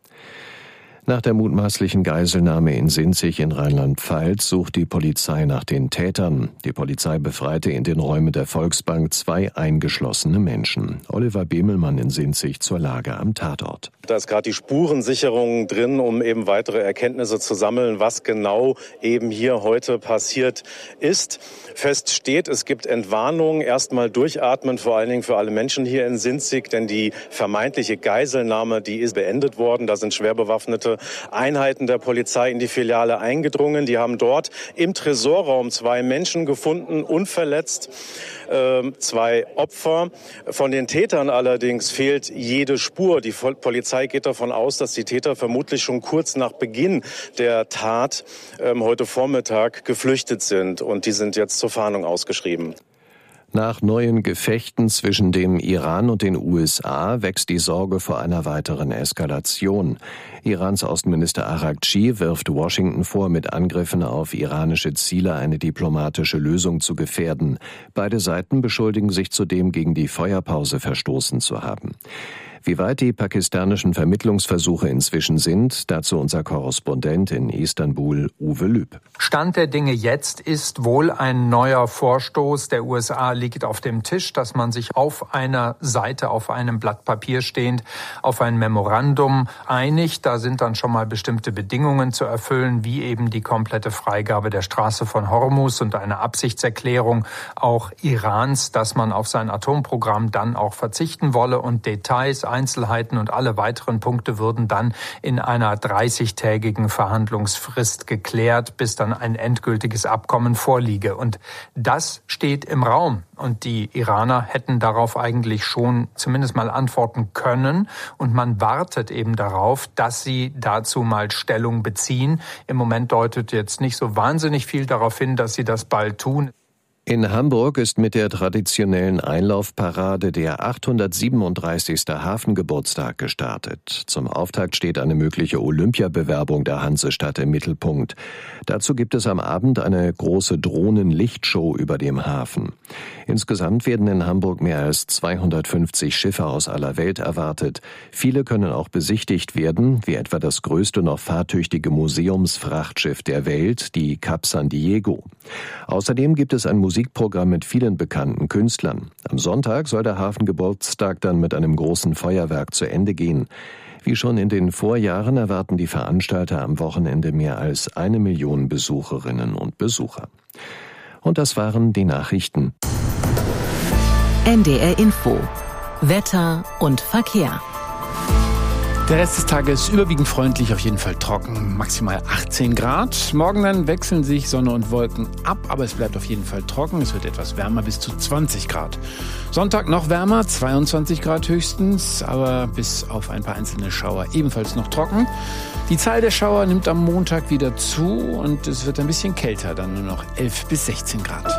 Nach der mutmaßlichen Geiselnahme in Sinzig in Rheinland-Pfalz sucht die Polizei nach den Tätern. Die Polizei befreite in den Räumen der Volksbank zwei eingeschlossene Menschen. Oliver Bemelmann in Sinzig zur Lage am Tatort. Da ist gerade die Spurensicherung drin, um eben weitere Erkenntnisse zu sammeln, was genau eben hier heute passiert ist. Fest steht, es gibt Entwarnung, erstmal durchatmen, vor allen Dingen für alle Menschen hier in Sinzig, denn die vermeintliche Geiselnahme, die ist beendet worden. Da sind schwer bewaffnete Einheiten der Polizei in die Filiale eingedrungen. Die haben dort im Tresorraum zwei Menschen gefunden, unverletzt, äh, zwei Opfer. Von den Tätern allerdings fehlt jede Spur. Die Polizei geht davon aus, dass die Täter vermutlich schon kurz nach Beginn der Tat äh, heute Vormittag geflüchtet sind. Und die sind jetzt zur Fahndung ausgeschrieben. Nach neuen Gefechten zwischen dem Iran und den U S A wächst die Sorge vor einer weiteren Eskalation. Irans Außenminister Araghchi wirft Washington vor, mit Angriffen auf iranische Ziele eine diplomatische Lösung zu gefährden. Beide Seiten beschuldigen sich zudem, gegen die Feuerpause verstoßen zu haben. Wie weit die pakistanischen Vermittlungsversuche inzwischen sind, dazu unser Korrespondent in Istanbul, Uwe Lüb. Stand der Dinge jetzt ist wohl ein neuer Vorstoß der U S A liegt auf dem Tisch, dass man sich auf einer Seite, auf einem Blatt Papier stehend, auf ein Memorandum einigt. Da sind dann schon mal bestimmte Bedingungen zu erfüllen, wie eben die komplette Freigabe der Straße von Hormuz und eine Absichtserklärung auch Irans, dass man auf sein Atomprogramm dann auch verzichten wolle, und Details, Einzelheiten und alle weiteren Punkte würden dann in einer dreißigtägigen Verhandlungsfrist geklärt, bis dann ein endgültiges Abkommen vorliege. Und das steht im Raum. Und die Iraner hätten darauf eigentlich schon zumindest mal antworten können. Und man wartet eben darauf, dass sie dazu mal Stellung beziehen. Im Moment deutet jetzt nicht so wahnsinnig viel darauf hin, dass sie das bald tun. In Hamburg ist mit der traditionellen Einlaufparade der achthundertsiebenunddreißigste Hafengeburtstag gestartet. Zum Auftakt steht eine mögliche Olympiabewerbung der Hansestadt im Mittelpunkt. Dazu gibt es am Abend eine große Drohnenlichtshow über dem Hafen. Insgesamt werden in Hamburg mehr als zweihundertfünfzig Schiffe aus aller Welt erwartet. Viele können auch besichtigt werden, wie etwa das größte noch fahrtüchtige Museumsfrachtschiff der Welt, die Cap San Diego. Außerdem gibt es ein Musikprogramm mit vielen bekannten Künstlern. Am Sonntag soll der Hafengeburtstag dann mit einem großen Feuerwerk zu Ende gehen. Wie schon in den Vorjahren erwarten die Veranstalter am Wochenende mehr als eine Million Besucherinnen und Besucher. Und das waren die Nachrichten. N D R Info. Wetter und Verkehr. Der Rest des Tages überwiegend freundlich, auf jeden Fall trocken, maximal achtzehn Grad. Morgen dann wechseln sich Sonne und Wolken ab, aber es bleibt auf jeden Fall trocken. Es wird etwas wärmer, bis zu zwanzig Grad. Sonntag noch wärmer, zweiundzwanzig Grad höchstens, aber bis auf ein paar einzelne Schauer ebenfalls noch trocken. Die Zahl der Schauer nimmt am Montag wieder zu und es wird ein bisschen kälter, dann nur noch elf bis sechzehn Grad.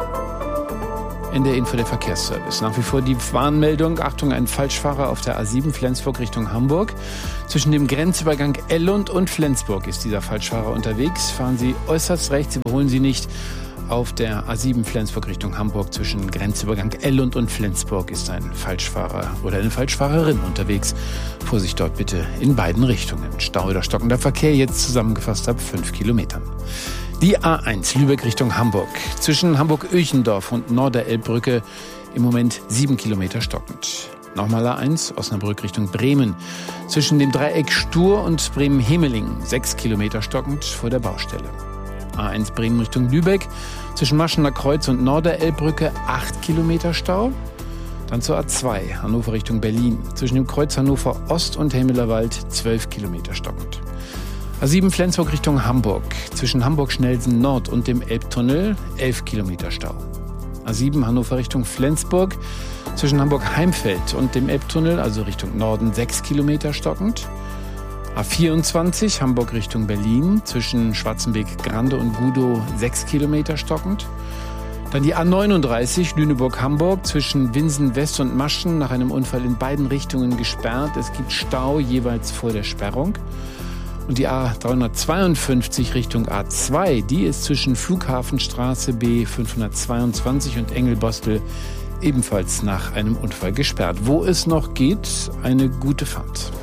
In der Info der Verkehrsservice. Nach wie vor die Warnmeldung. Achtung, ein Falschfahrer auf der A sieben Flensburg Richtung Hamburg. Zwischen dem Grenzübergang Ellund und Flensburg ist dieser Falschfahrer unterwegs. Fahren Sie äußerst rechts, überholen Sie nicht. Auf der A sieben Flensburg Richtung Hamburg zwischen Grenzübergang Ellund und Flensburg ist ein Falschfahrer oder eine Falschfahrerin unterwegs. Vorsicht dort bitte in beiden Richtungen. Stau oder stockender Verkehr jetzt zusammengefasst ab fünf Kilometern. Die A eins Lübeck Richtung Hamburg. Zwischen Hamburg-Öchendorf und Norderelbbrücke im Moment sieben Kilometer stockend. Nochmal A eins Osnabrück Richtung Bremen. Zwischen dem Dreieck Stur und Bremen-Hemeling sechs Kilometer stockend vor der Baustelle. A eins Bremen Richtung Lübeck. Zwischen Maschener Kreuz und Norderelbbrücke acht Kilometer Stau. Dann zur A zwei Hannover Richtung Berlin. Zwischen dem Kreuz Hannover Ost und Helmelerwald zwölf Kilometer stockend. A sieben Flensburg Richtung Hamburg. Zwischen Hamburg-Schnellsen Nord und dem Elbtunnel elf Kilometer Stau. A sieben Hannover Richtung Flensburg. Zwischen Hamburg-Heimfeld und dem Elbtunnel, also Richtung Norden, sechs Kilometer stockend. A vierundzwanzig Hamburg Richtung Berlin. Zwischen Schwarzenbeek-Grande und Gudow sechs Kilometer stockend. Dann die A neununddreißig Lüneburg-Hamburg zwischen Winsen West und Maschen nach einem Unfall in beiden Richtungen gesperrt. Es gibt Stau jeweils vor der Sperrung. Und die A dreihundertzweiundfünfzig Richtung A zwei, die ist zwischen Flughafenstraße B fünfhundertzweiundzwanzig und Engelbostel ebenfalls nach einem Unfall gesperrt. Wo es noch geht, eine gute Fahrt.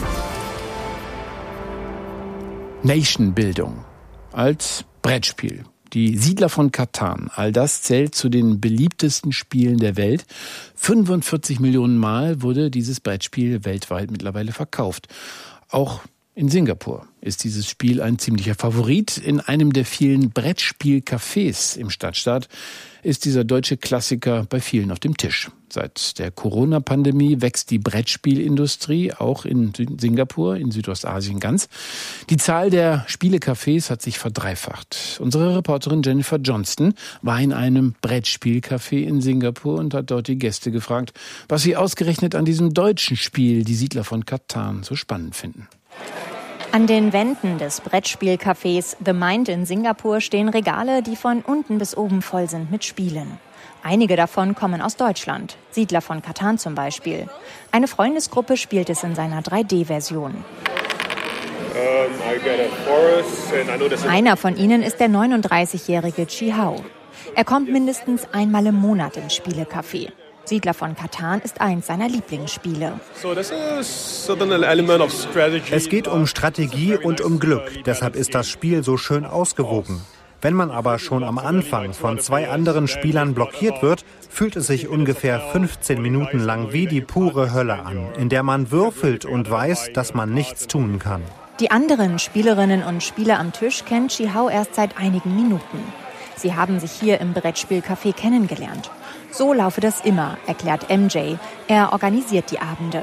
Nation-Bildung als Brettspiel. Die Siedler von Catan, all das zählt zu den beliebtesten Spielen der Welt. fünfundvierzig Millionen Mal wurde dieses Brettspiel weltweit mittlerweile verkauft. Auch in Singapur ist dieses Spiel ein ziemlicher Favorit. In einem der vielen Brettspielcafés im Stadtstaat ist dieser deutsche Klassiker bei vielen auf dem Tisch. Seit der Corona-Pandemie wächst die Brettspielindustrie auch in Singapur, in Südostasien ganz. Die Zahl der Spielecafés hat sich verdreifacht. Unsere Reporterin Jennifer Johnston war in einem Brettspielcafé in Singapur und hat dort die Gäste gefragt, was sie ausgerechnet an diesem deutschen Spiel, die Siedler von Catan, so spannend finden. An den Wänden des Brettspielcafés The Mind in Singapur stehen Regale, die von unten bis oben voll sind mit Spielen. Einige davon kommen aus Deutschland, Siedler von Catan zum Beispiel. Eine Freundesgruppe spielt es in seiner drei D-Version. Einer von ihnen ist der neununddreißigjährige Chi Hao. Er kommt mindestens einmal im Monat ins Spielecafé. Siedler von Catan ist eins seiner Lieblingsspiele. Es geht um Strategie und um Glück. Deshalb ist das Spiel so schön ausgewogen. Wenn man aber schon am Anfang von zwei anderen Spielern blockiert wird, fühlt es sich ungefähr fünfzehn Minuten lang wie die pure Hölle an, in der man würfelt und weiß, dass man nichts tun kann. Die anderen Spielerinnen und Spieler am Tisch kennt Chi Hao erst seit einigen Minuten. Sie haben sich hier im Brettspielcafé kennengelernt. So laufe das immer, erklärt M J. Er organisiert die Abende.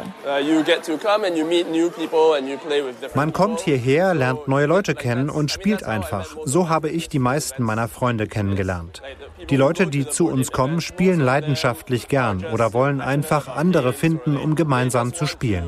Man kommt hierher, lernt neue Leute kennen und spielt einfach. So habe ich die meisten meiner Freunde kennengelernt. Die Leute, die zu uns kommen, spielen leidenschaftlich gern oder wollen einfach andere finden, um gemeinsam zu spielen.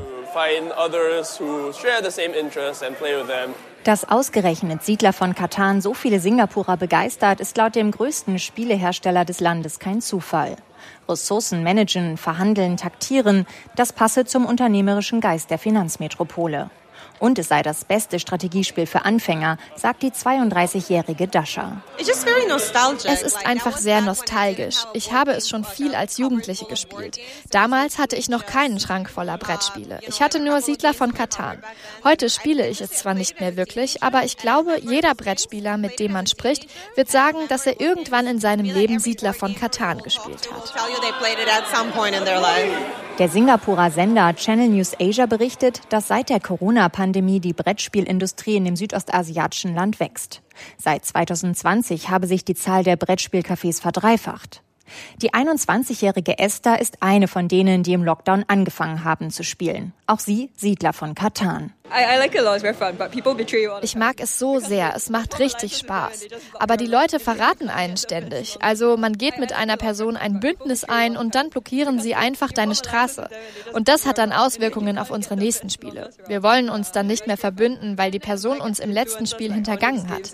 Dass ausgerechnet Siedler von Catan so viele Singapurer begeistert, ist laut dem größten Spielehersteller des Landes kein Zufall. Ressourcen managen, verhandeln, taktieren, das passe zum unternehmerischen Geist der Finanzmetropole. Und es sei das beste Strategiespiel für Anfänger, sagt die zweiunddreißigjährige Dasha. Es ist einfach sehr nostalgisch. Ich habe es schon viel als Jugendliche gespielt. Damals hatte ich noch keinen Schrank voller Brettspiele. Ich hatte nur Siedler von Catan. Heute spiele ich es zwar nicht mehr wirklich, aber ich glaube, jeder Brettspieler, mit dem man spricht, wird sagen, dass er irgendwann in seinem Leben Siedler von Catan gespielt hat. Der Singapurer Sender Channel News Asia berichtet, dass seit der Corona-Pandemie die Brettspielindustrie in dem südostasiatischen Land wächst. Seit zwanzig zwanzig habe sich die Zahl der Brettspielcafés verdreifacht. Die einundzwanzigjährige Esther ist eine von denen, die im Lockdown angefangen haben zu spielen. Auch sie Siedler von Catan. Ich mag es so sehr, es macht richtig Spaß. Aber die Leute verraten einen ständig. Also man geht mit einer Person ein Bündnis ein und dann blockieren sie einfach deine Straße. Und das hat dann Auswirkungen auf unsere nächsten Spiele. Wir wollen uns dann nicht mehr verbünden, weil die Person uns im letzten Spiel hintergangen hat.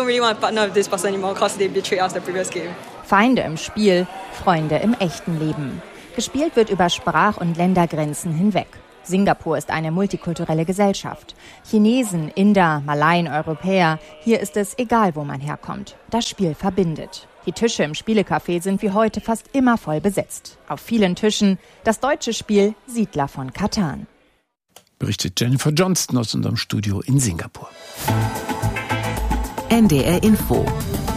Feinde im Spiel, Freunde im echten Leben. Gespielt wird über Sprach- und Ländergrenzen hinweg. Singapur ist eine multikulturelle Gesellschaft. Chinesen, Inder, Malaien, Europäer, hier ist es egal, wo man herkommt. Das Spiel verbindet. Die Tische im Spielecafé sind wie heute fast immer voll besetzt. Auf vielen Tischen das deutsche Spiel Siedler von Catan. Berichtet Jennifer Johnston aus unserem Studio in Singapur. N D R Info.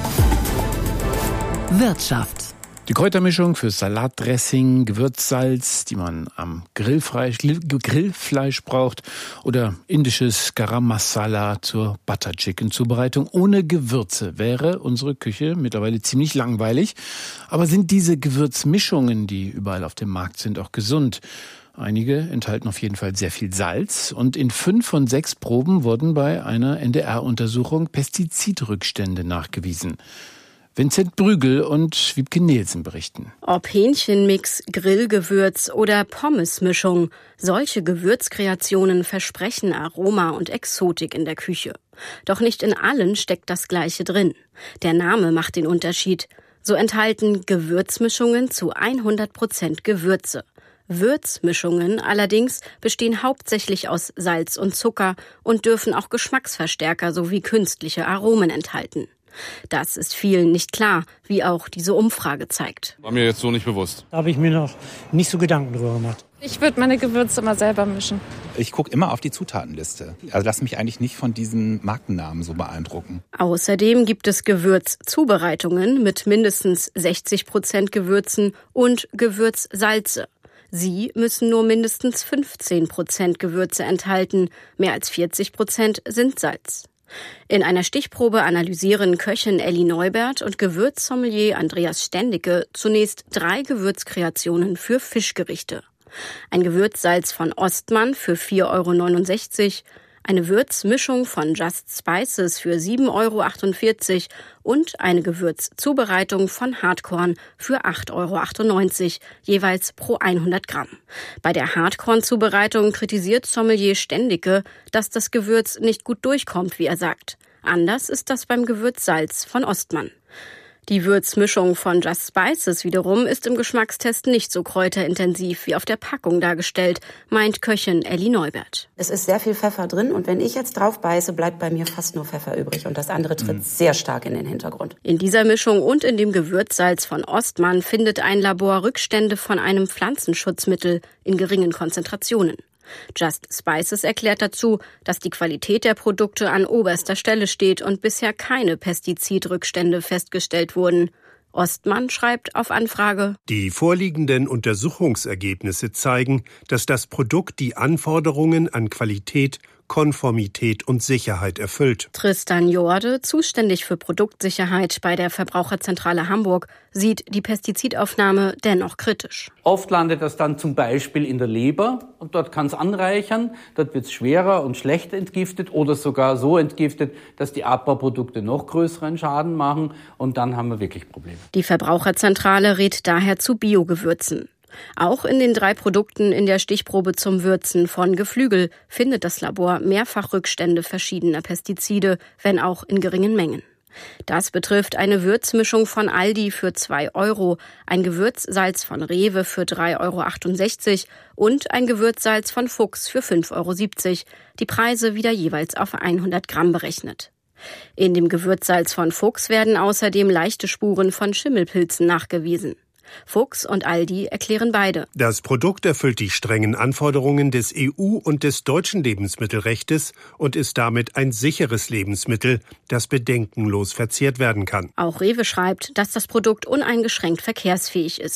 Wirtschaft. Die Kräutermischung für Salatdressing, Gewürzsalz, die man am Grillfleisch, Grillfleisch braucht, oder indisches Garam Masala zur Butter Chicken Zubereitung. Ohne Gewürze wäre unsere Küche mittlerweile ziemlich langweilig. Aber sind diese Gewürzmischungen, die überall auf dem Markt sind, auch gesund? Einige enthalten auf jeden Fall sehr viel Salz, und in fünf von sechs Proben wurden bei einer N D R-Untersuchung Pestizidrückstände nachgewiesen. Vincent Brügel und Wiebke Nielsen berichten. Ob Hähnchenmix, Grillgewürz oder Pommesmischung, solche Gewürzkreationen versprechen Aroma und Exotik in der Küche. Doch nicht in allen steckt das Gleiche drin. Der Name macht den Unterschied. So enthalten Gewürzmischungen zu hundert Prozent Gewürze. Würzmischungen allerdings bestehen hauptsächlich aus Salz und Zucker und dürfen auch Geschmacksverstärker sowie künstliche Aromen enthalten. Das ist vielen nicht klar, wie auch diese Umfrage zeigt. War mir jetzt so nicht bewusst. Da habe ich mir noch nicht so Gedanken drüber gemacht. Ich würde meine Gewürze immer selber mischen. Ich gucke immer auf die Zutatenliste. Also lasse mich eigentlich nicht von diesen Markennamen so beeindrucken. Außerdem gibt es Gewürzzubereitungen mit mindestens sechzig Prozent Gewürzen und Gewürzsalze. Sie müssen nur mindestens fünfzehn Prozent Gewürze enthalten. Mehr als vierzig Prozent sind Salz. In einer Stichprobe analysieren Köchin Elli Neubert und Gewürzsommelier Andreas Stendicke zunächst drei Gewürzkreationen für Fischgerichte. Ein Gewürzsalz von Ostmann für vier Euro neunundsechzig, eine Würzmischung von Just Spices für sieben Euro achtundvierzig und eine Gewürzzubereitung von Hartkorn für acht Euro achtundneunzig, jeweils pro hundert Gramm. Bei der Hartkorn-Zubereitung kritisiert Sommelier Stendicke, dass das Gewürz nicht gut durchkommt, wie er sagt. Anders ist das beim Gewürzsalz von Ostmann. Die Würzmischung von Just Spices wiederum ist im Geschmackstest nicht so kräuterintensiv wie auf der Packung dargestellt, meint Köchin Elli Neubert. Es ist sehr viel Pfeffer drin und wenn ich jetzt drauf beiße, bleibt bei mir fast nur Pfeffer übrig und das andere tritt mhm. sehr stark in den Hintergrund. In dieser Mischung und in dem Gewürzsalz von Ostmann findet ein Labor Rückstände von einem Pflanzenschutzmittel in geringen Konzentrationen. Just Spices erklärt dazu, dass die Qualität der Produkte an oberster Stelle steht und bisher keine Pestizidrückstände festgestellt wurden. Ostmann schreibt auf Anfrage: Die vorliegenden Untersuchungsergebnisse zeigen, dass das Produkt die Anforderungen an Qualität, Konformität und Sicherheit erfüllt. Tristan Jorde, zuständig für Produktsicherheit bei der Verbraucherzentrale Hamburg, sieht die Pestizidaufnahme dennoch kritisch. Oft landet das dann zum Beispiel in der Leber und dort kann es anreichern. Dort wird es schwerer und schlechter entgiftet oder sogar so entgiftet, dass die Abbauprodukte noch größeren Schaden machen und dann haben wir wirklich Probleme. Die Verbraucherzentrale rät daher zu Biogewürzen. Auch in den drei Produkten in der Stichprobe zum Würzen von Geflügel findet das Labor mehrfach Rückstände verschiedener Pestizide, wenn auch in geringen Mengen. Das betrifft eine Würzmischung von Aldi für zwei Euro, ein Gewürzsalz von Rewe für drei Euro achtundsechzig und ein Gewürzsalz von Fuchs für fünf Euro siebzig, die Preise wieder jeweils auf hundert Gramm berechnet. In dem Gewürzsalz von Fuchs werden außerdem leichte Spuren von Schimmelpilzen nachgewiesen. Fuchs und Aldi erklären beide: Das Produkt erfüllt die strengen Anforderungen des E U- und des deutschen Lebensmittelrechtes und ist damit ein sicheres Lebensmittel, das bedenkenlos verzehrt werden kann. Auch Rewe schreibt, dass das Produkt uneingeschränkt verkehrsfähig ist.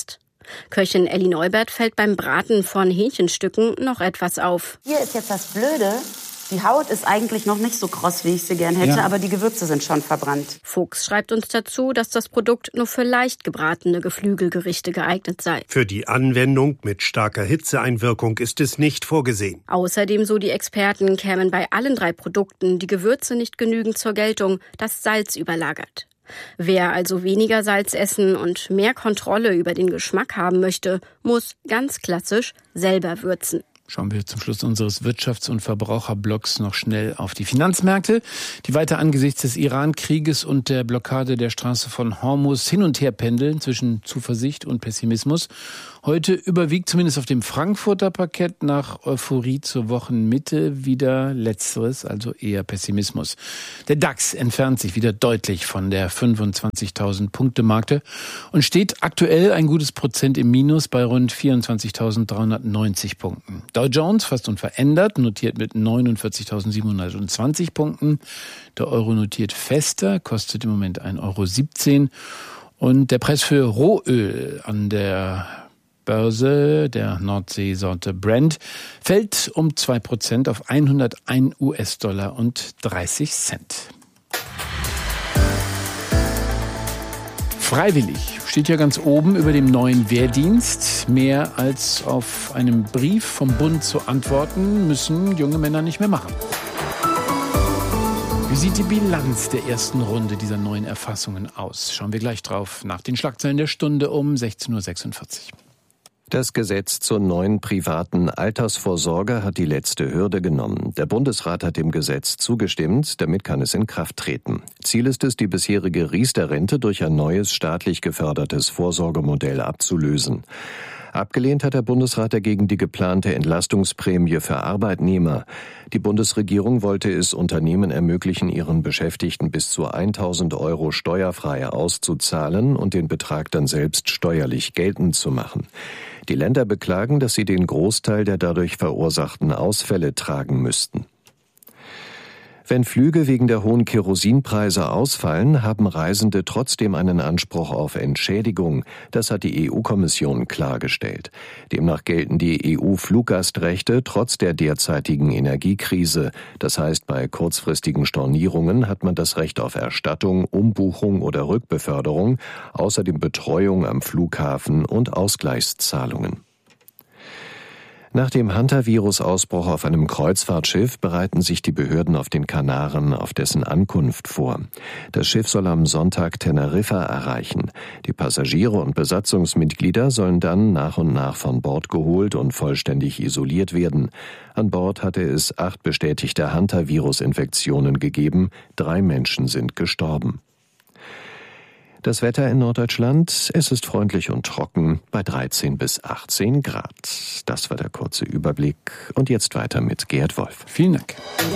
Köchin Elli Neubert fällt beim Braten von Hähnchenstücken noch etwas auf. Hier ist jetzt das Blöde. Die Haut ist eigentlich noch nicht so kross, wie ich sie gern hätte, ja. aber die Gewürze sind schon verbrannt. Fuchs schreibt uns dazu, dass das Produkt nur für leicht gebratene Geflügelgerichte geeignet sei. Für die Anwendung mit starker Hitzeeinwirkung ist es nicht vorgesehen. Außerdem, so die Experten, kämen bei allen drei Produkten die Gewürze nicht genügend zur Geltung, das Salz überlagert. Wer also weniger Salz essen und mehr Kontrolle über den Geschmack haben möchte, muss ganz klassisch selber würzen. Schauen wir zum Schluss unseres Wirtschafts- und Verbraucherblocks noch schnell auf die Finanzmärkte, die weiter angesichts des Iran-Krieges und der Blockade der Straße von Hormuz hin und her pendeln zwischen Zuversicht und Pessimismus. Heute überwiegt zumindest auf dem Frankfurter Parkett nach Euphorie zur Wochenmitte wieder Letzteres, also eher Pessimismus. Der DAX entfernt sich wieder deutlich von der fünfundzwanzigtausend Punkte Marke und steht aktuell ein gutes Prozent im Minus bei rund vierundzwanzigtausenddreihundertneunzig Punkten. Dow Jones fast unverändert, notiert mit neunundvierzigtausendsiebenhundertzwanzig Punkten. Der Euro notiert fester, kostet im Moment ein Euro siebzehn. Und der Preis für Rohöl an der Börse der Nordseesorte Brent fällt um zwei Prozent auf hundertein US-Dollar und dreißig Cent. Freiwillig steht ja ganz oben über dem neuen Wehrdienst. Mehr als auf einem Brief vom Bund zu antworten, müssen junge Männer nicht mehr machen. Wie sieht die Bilanz der ersten Runde dieser neuen Erfassungen aus? Schauen wir gleich drauf nach den Schlagzeilen der Stunde um sechzehn Uhr sechsundvierzig. Das Gesetz zur neuen privaten Altersvorsorge hat die letzte Hürde genommen. Der Bundesrat hat dem Gesetz zugestimmt, damit kann es in Kraft treten. Ziel ist es, die bisherige Riester-Rente durch ein neues staatlich gefördertes Vorsorgemodell abzulösen. Abgelehnt hat der Bundesrat dagegen die geplante Entlastungsprämie für Arbeitnehmer. Die Bundesregierung wollte es Unternehmen ermöglichen, ihren Beschäftigten bis zu tausend Euro steuerfrei auszuzahlen und den Betrag dann selbst steuerlich geltend zu machen. Die Länder beklagen, dass sie den Großteil der dadurch verursachten Ausfälle tragen müssten. Wenn Flüge wegen der hohen Kerosinpreise ausfallen, haben Reisende trotzdem einen Anspruch auf Entschädigung. Das hat die E U-Kommission klargestellt. Demnach gelten die E U-Fluggastrechte trotz der derzeitigen Energiekrise. Das heißt, bei kurzfristigen Stornierungen hat man das Recht auf Erstattung, Umbuchung oder Rückbeförderung, außerdem Betreuung am Flughafen und Ausgleichszahlungen. Nach dem Hantavirus-Ausbruch auf einem Kreuzfahrtschiff bereiten sich die Behörden auf den Kanaren auf dessen Ankunft vor. Das Schiff soll am Sonntag Teneriffa erreichen. Die Passagiere und Besatzungsmitglieder sollen dann nach und nach von Bord geholt und vollständig isoliert werden. An Bord hatte es acht bestätigte Hantavirus-Infektionen gegeben. Drei Menschen sind gestorben. Das Wetter in Norddeutschland, es ist freundlich und trocken bei dreizehn bis achtzehn Grad. Das war der kurze Überblick. Und jetzt weiter mit Gerd Wolf. Vielen Dank.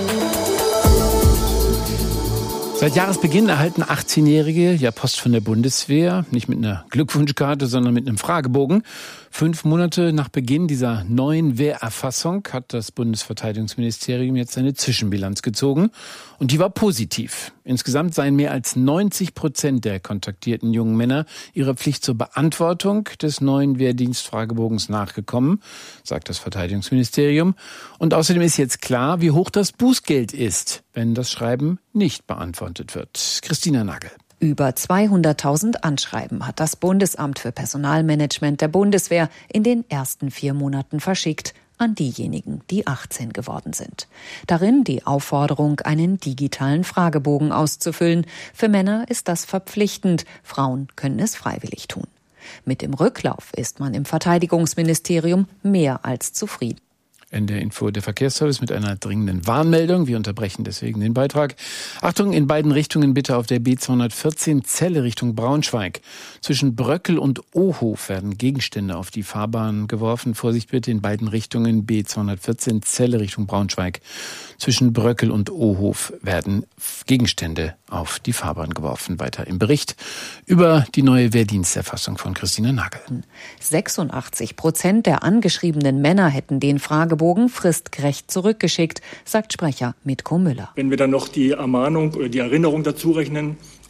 Seit Jahresbeginn erhalten achtzehnjährige ja Post von der Bundeswehr, nicht mit einer Glückwunschkarte, sondern mit einem Fragebogen. Fünf Monate nach Beginn dieser neuen Wehrerfassung hat das Bundesverteidigungsministerium jetzt eine Zwischenbilanz gezogen und die war positiv. Insgesamt seien mehr als neunzig Prozent der kontaktierten jungen Männer ihrer Pflicht zur Beantwortung des neuen Wehrdienstfragebogens nachgekommen, sagt das Verteidigungsministerium. Und außerdem ist jetzt klar, wie hoch das Bußgeld ist, wenn das Schreiben nicht beantwortet wird. Christina Nagel. Über zweihunderttausend Anschreiben hat das Bundesamt für Personalmanagement der Bundeswehr in den ersten vier Monaten verschickt an diejenigen, die achtzehn geworden sind. Darin die Aufforderung, einen digitalen Fragebogen auszufüllen. Für Männer ist das verpflichtend, Frauen können es freiwillig tun. Mit dem Rücklauf ist man im Verteidigungsministerium mehr als zufrieden. Ende Info der Verkehrsservice mit einer dringenden Warnmeldung. Wir unterbrechen deswegen den Beitrag. Achtung, in beiden Richtungen bitte auf der B zweihundertvierzehn Celle Richtung Braunschweig. Zwischen Bröckel und Ohof werden Gegenstände auf die Fahrbahn geworfen. Vorsicht bitte in beiden Richtungen B zweihundertvierzehn Celle Richtung Braunschweig. Zwischen Bröckel und Ohof werden Gegenstände auf die Fahrbahn geworfen. Weiter im Bericht über die neue Wehrdiensterfassung von Christina Nagel. sechsundachtzig Prozent der angeschriebenen Männer hätten den Fragebogen fristgerecht zurückgeschickt, sagt Sprecher Mitko Müller. Wenn wir dann noch die Ermahnung oder die Erinnerung dazu rechnen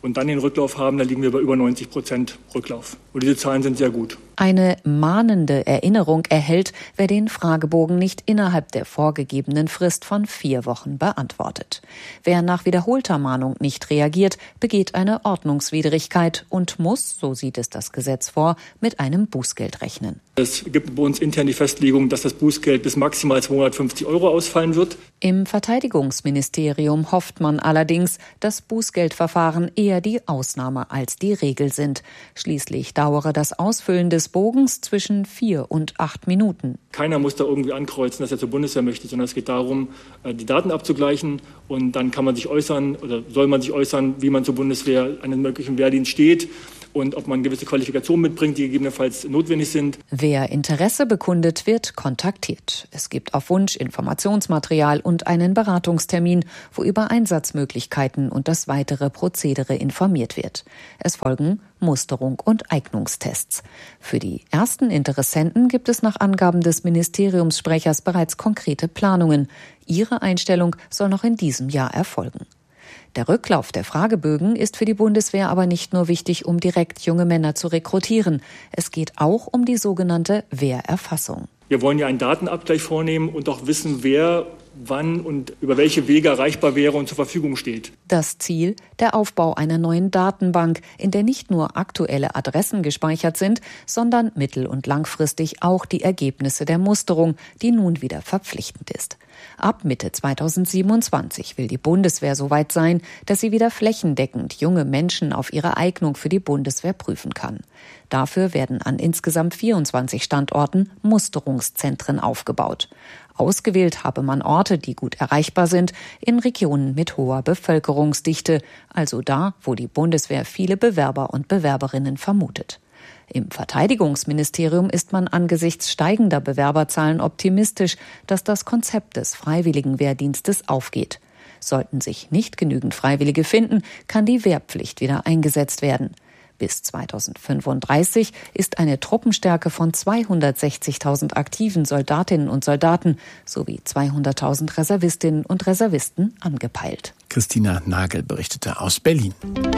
und dann den Rücklauf haben, da liegen wir bei über neunzig Prozent Rücklauf. Und diese Zahlen sind sehr gut. Eine mahnende Erinnerung erhält, wer den Fragebogen nicht innerhalb der vorgegebenen Frist von vier Wochen beantwortet. Wer nach wiederholter Mahnung nicht reagiert, begeht eine Ordnungswidrigkeit und muss, so sieht es das Gesetz vor, mit einem Bußgeld rechnen. Es gibt bei uns intern die Festlegung, dass das Bußgeld bis maximal zweihundertfünfzig Euro ausfallen wird. Im Verteidigungsministerium hofft man allerdings, dass Bußgeldverfahren eher die Ausnahme als die Regel sind. Schließlich dauere das Ausfüllen des Bogens zwischen vier und acht Minuten. Keiner muss da irgendwie ankreuzen, dass er zur Bundeswehr möchte, sondern es geht darum, die Daten abzugleichen und dann kann man sich äußern oder soll man sich äußern, wie man zur Bundeswehr einen möglichen Wehrdienst steht und ob man gewisse Qualifikationen mitbringt, die gegebenenfalls notwendig sind. Wer Interesse bekundet, wird kontaktiert. Es gibt auf Wunsch Informationsmaterial und einen Beratungstermin, wo über Einsatzmöglichkeiten und das weitere Prozedere informiert wird. Es folgen Musterung und Eignungstests. Für die ersten Interessenten gibt es nach Angaben des Ministeriumssprechers bereits konkrete Planungen. Ihre Einstellung soll noch in diesem Jahr erfolgen. Der Rücklauf der Fragebögen ist für die Bundeswehr aber nicht nur wichtig, um direkt junge Männer zu rekrutieren. Es geht auch um die sogenannte Wehrerfassung. Wir wollen ja einen Datenabgleich vornehmen und auch wissen, wer wann und über welche Wege erreichbar wäre und zur Verfügung steht. Das Ziel, der Aufbau einer neuen Datenbank, in der nicht nur aktuelle Adressen gespeichert sind, sondern mittel- und langfristig auch die Ergebnisse der Musterung, die nun wieder verpflichtend ist. Ab Mitte zweitausendsiebenundzwanzig will die Bundeswehr so weit sein, dass sie wieder flächendeckend junge Menschen auf ihre Eignung für die Bundeswehr prüfen kann. Dafür werden an insgesamt vierundzwanzig Standorten Musterungszentren aufgebaut. Ausgewählt habe man Orte, die gut erreichbar sind, in Regionen mit hoher Bevölkerungsdichte, also da, wo die Bundeswehr viele Bewerber und Bewerberinnen vermutet. Im Verteidigungsministerium ist man angesichts steigender Bewerberzahlen optimistisch, dass das Konzept des freiwilligen Wehrdienstes aufgeht. Sollten sich nicht genügend Freiwillige finden, kann die Wehrpflicht wieder eingesetzt werden. Bis zweitausendfünfunddreißig ist eine Truppenstärke von zweihundertsechzigtausend aktiven Soldatinnen und Soldaten sowie zweihunderttausend Reservistinnen und Reservisten angepeilt. Christina Nagel berichtete aus Berlin.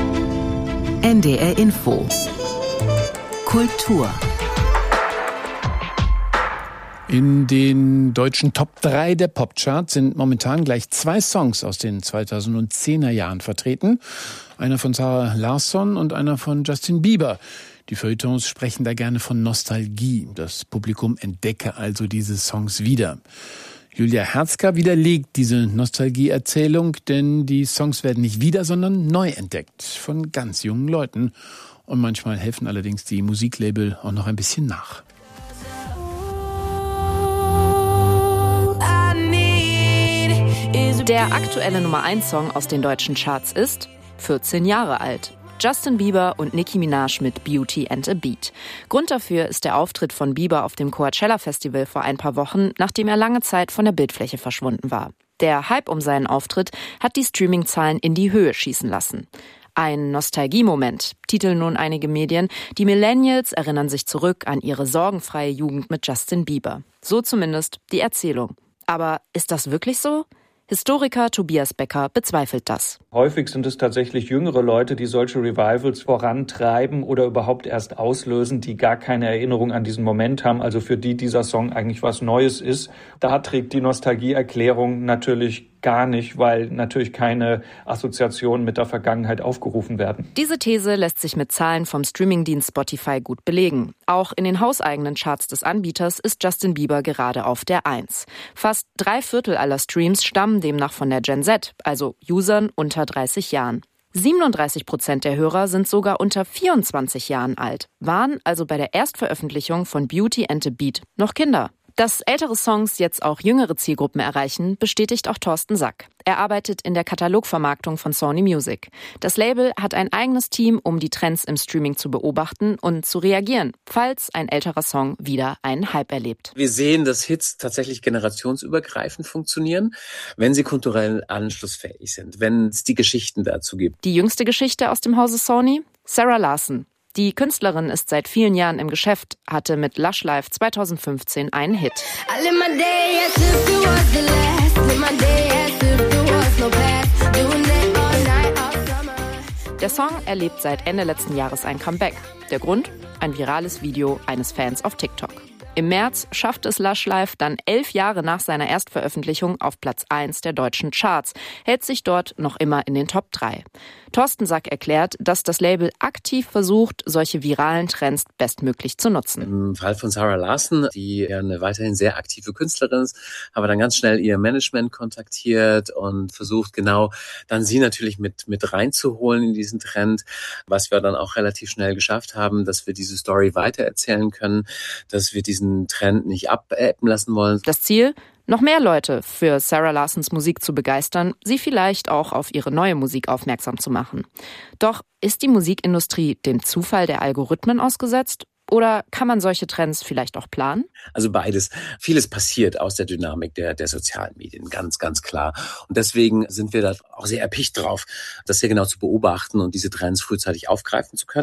N D R Info. Kultur. In den deutschen Top drei der Popcharts sind momentan gleich zwei Songs aus den zweitausendzehner Jahren vertreten. Einer von Sarah Larsson und einer von Justin Bieber. Die Feuilletons sprechen da gerne von Nostalgie. Das Publikum entdecke also diese Songs wieder. Julia Herzka widerlegt diese Nostalgie-Erzählung, denn die Songs werden nicht wieder, sondern neu entdeckt von ganz jungen Leuten. Und manchmal helfen allerdings die Musiklabel auch noch ein bisschen nach. Der aktuelle Nummer eins Song aus den deutschen Charts ist vierzehn Jahre alt. Justin Bieber und Nicki Minaj mit Beauty and a Beat. Grund dafür ist der Auftritt von Bieber auf dem Coachella Festival vor ein paar Wochen, nachdem er lange Zeit von der Bildfläche verschwunden war. Der Hype um seinen Auftritt hat die Streaming-Zahlen in die Höhe schießen lassen. Ein Nostalgie-Moment, titeln nun einige Medien. Die Millennials erinnern sich zurück an ihre sorgenfreie Jugend mit Justin Bieber. So zumindest die Erzählung. Aber ist das wirklich so? Historiker Tobias Becker bezweifelt das. Häufig sind es tatsächlich jüngere Leute, die solche Revivals vorantreiben oder überhaupt erst auslösen, die gar keine Erinnerung an diesen Moment haben, also für die dieser Song eigentlich was Neues ist. Da trägt die Nostalgieerklärung natürlich gar nicht, weil natürlich keine Assoziationen mit der Vergangenheit aufgerufen werden. Diese These lässt sich mit Zahlen vom Streamingdienst Spotify gut belegen. Auch in den hauseigenen Charts des Anbieters ist Justin Bieber gerade auf der Eins. Fast drei Viertel aller Streams stammen demnach von der Gen Z, also Usern unter dreißig Jahren. siebenunddreißig Prozent der Hörer sind sogar unter vierundzwanzig Jahren alt, waren also bei der Erstveröffentlichung von Beauty and a Beat noch Kinder. Dass ältere Songs jetzt auch jüngere Zielgruppen erreichen, bestätigt auch Thorsten Sack. Er arbeitet in der Katalogvermarktung von Sony Music. Das Label hat ein eigenes Team, um die Trends im Streaming zu beobachten und zu reagieren, falls ein älterer Song wieder einen Hype erlebt. Wir sehen, dass Hits tatsächlich generationsübergreifend funktionieren, wenn sie kulturell anschlussfähig sind, wenn es die Geschichten dazu gibt. Die jüngste Geschichte aus dem Hause Sony? Sarah Larsson. Die Künstlerin ist seit vielen Jahren im Geschäft, hatte mit Lush Life zweitausendfünfzehn einen Hit. Der Der Song erlebt seit Ende letzten Jahres ein Comeback. Der Grund? Ein virales Video eines Fans auf TikTok. Im März schaffte es Lush Live dann elf Jahre nach seiner Erstveröffentlichung auf Platz eins der deutschen Charts, hält sich dort noch immer in den Top drei. Thorsten Sack erklärt, dass das Label aktiv versucht, solche viralen Trends bestmöglich zu nutzen. Im Fall von Zara Larsson, die ja eine weiterhin sehr aktive Künstlerin ist, haben wir dann ganz schnell ihr Management kontaktiert und versucht genau dann sie natürlich mit, mit reinzuholen in diesen Trend, was wir dann auch relativ schnell geschafft haben, dass wir diese Story weitererzählen können, dass wir diesen Trend nicht abebben lassen wollen. Das Ziel? Noch mehr Leute für Zara Larssons Musik zu begeistern, sie vielleicht auch auf ihre neue Musik aufmerksam zu machen. Doch ist die Musikindustrie dem Zufall der Algorithmen ausgesetzt? Oder kann man solche Trends vielleicht auch planen? Also beides. Vieles passiert aus der Dynamik der, der sozialen Medien, ganz, ganz klar. Und deswegen sind wir da auch sehr erpicht drauf, das sehr genau zu beobachten und diese Trends frühzeitig aufgreifen zu können.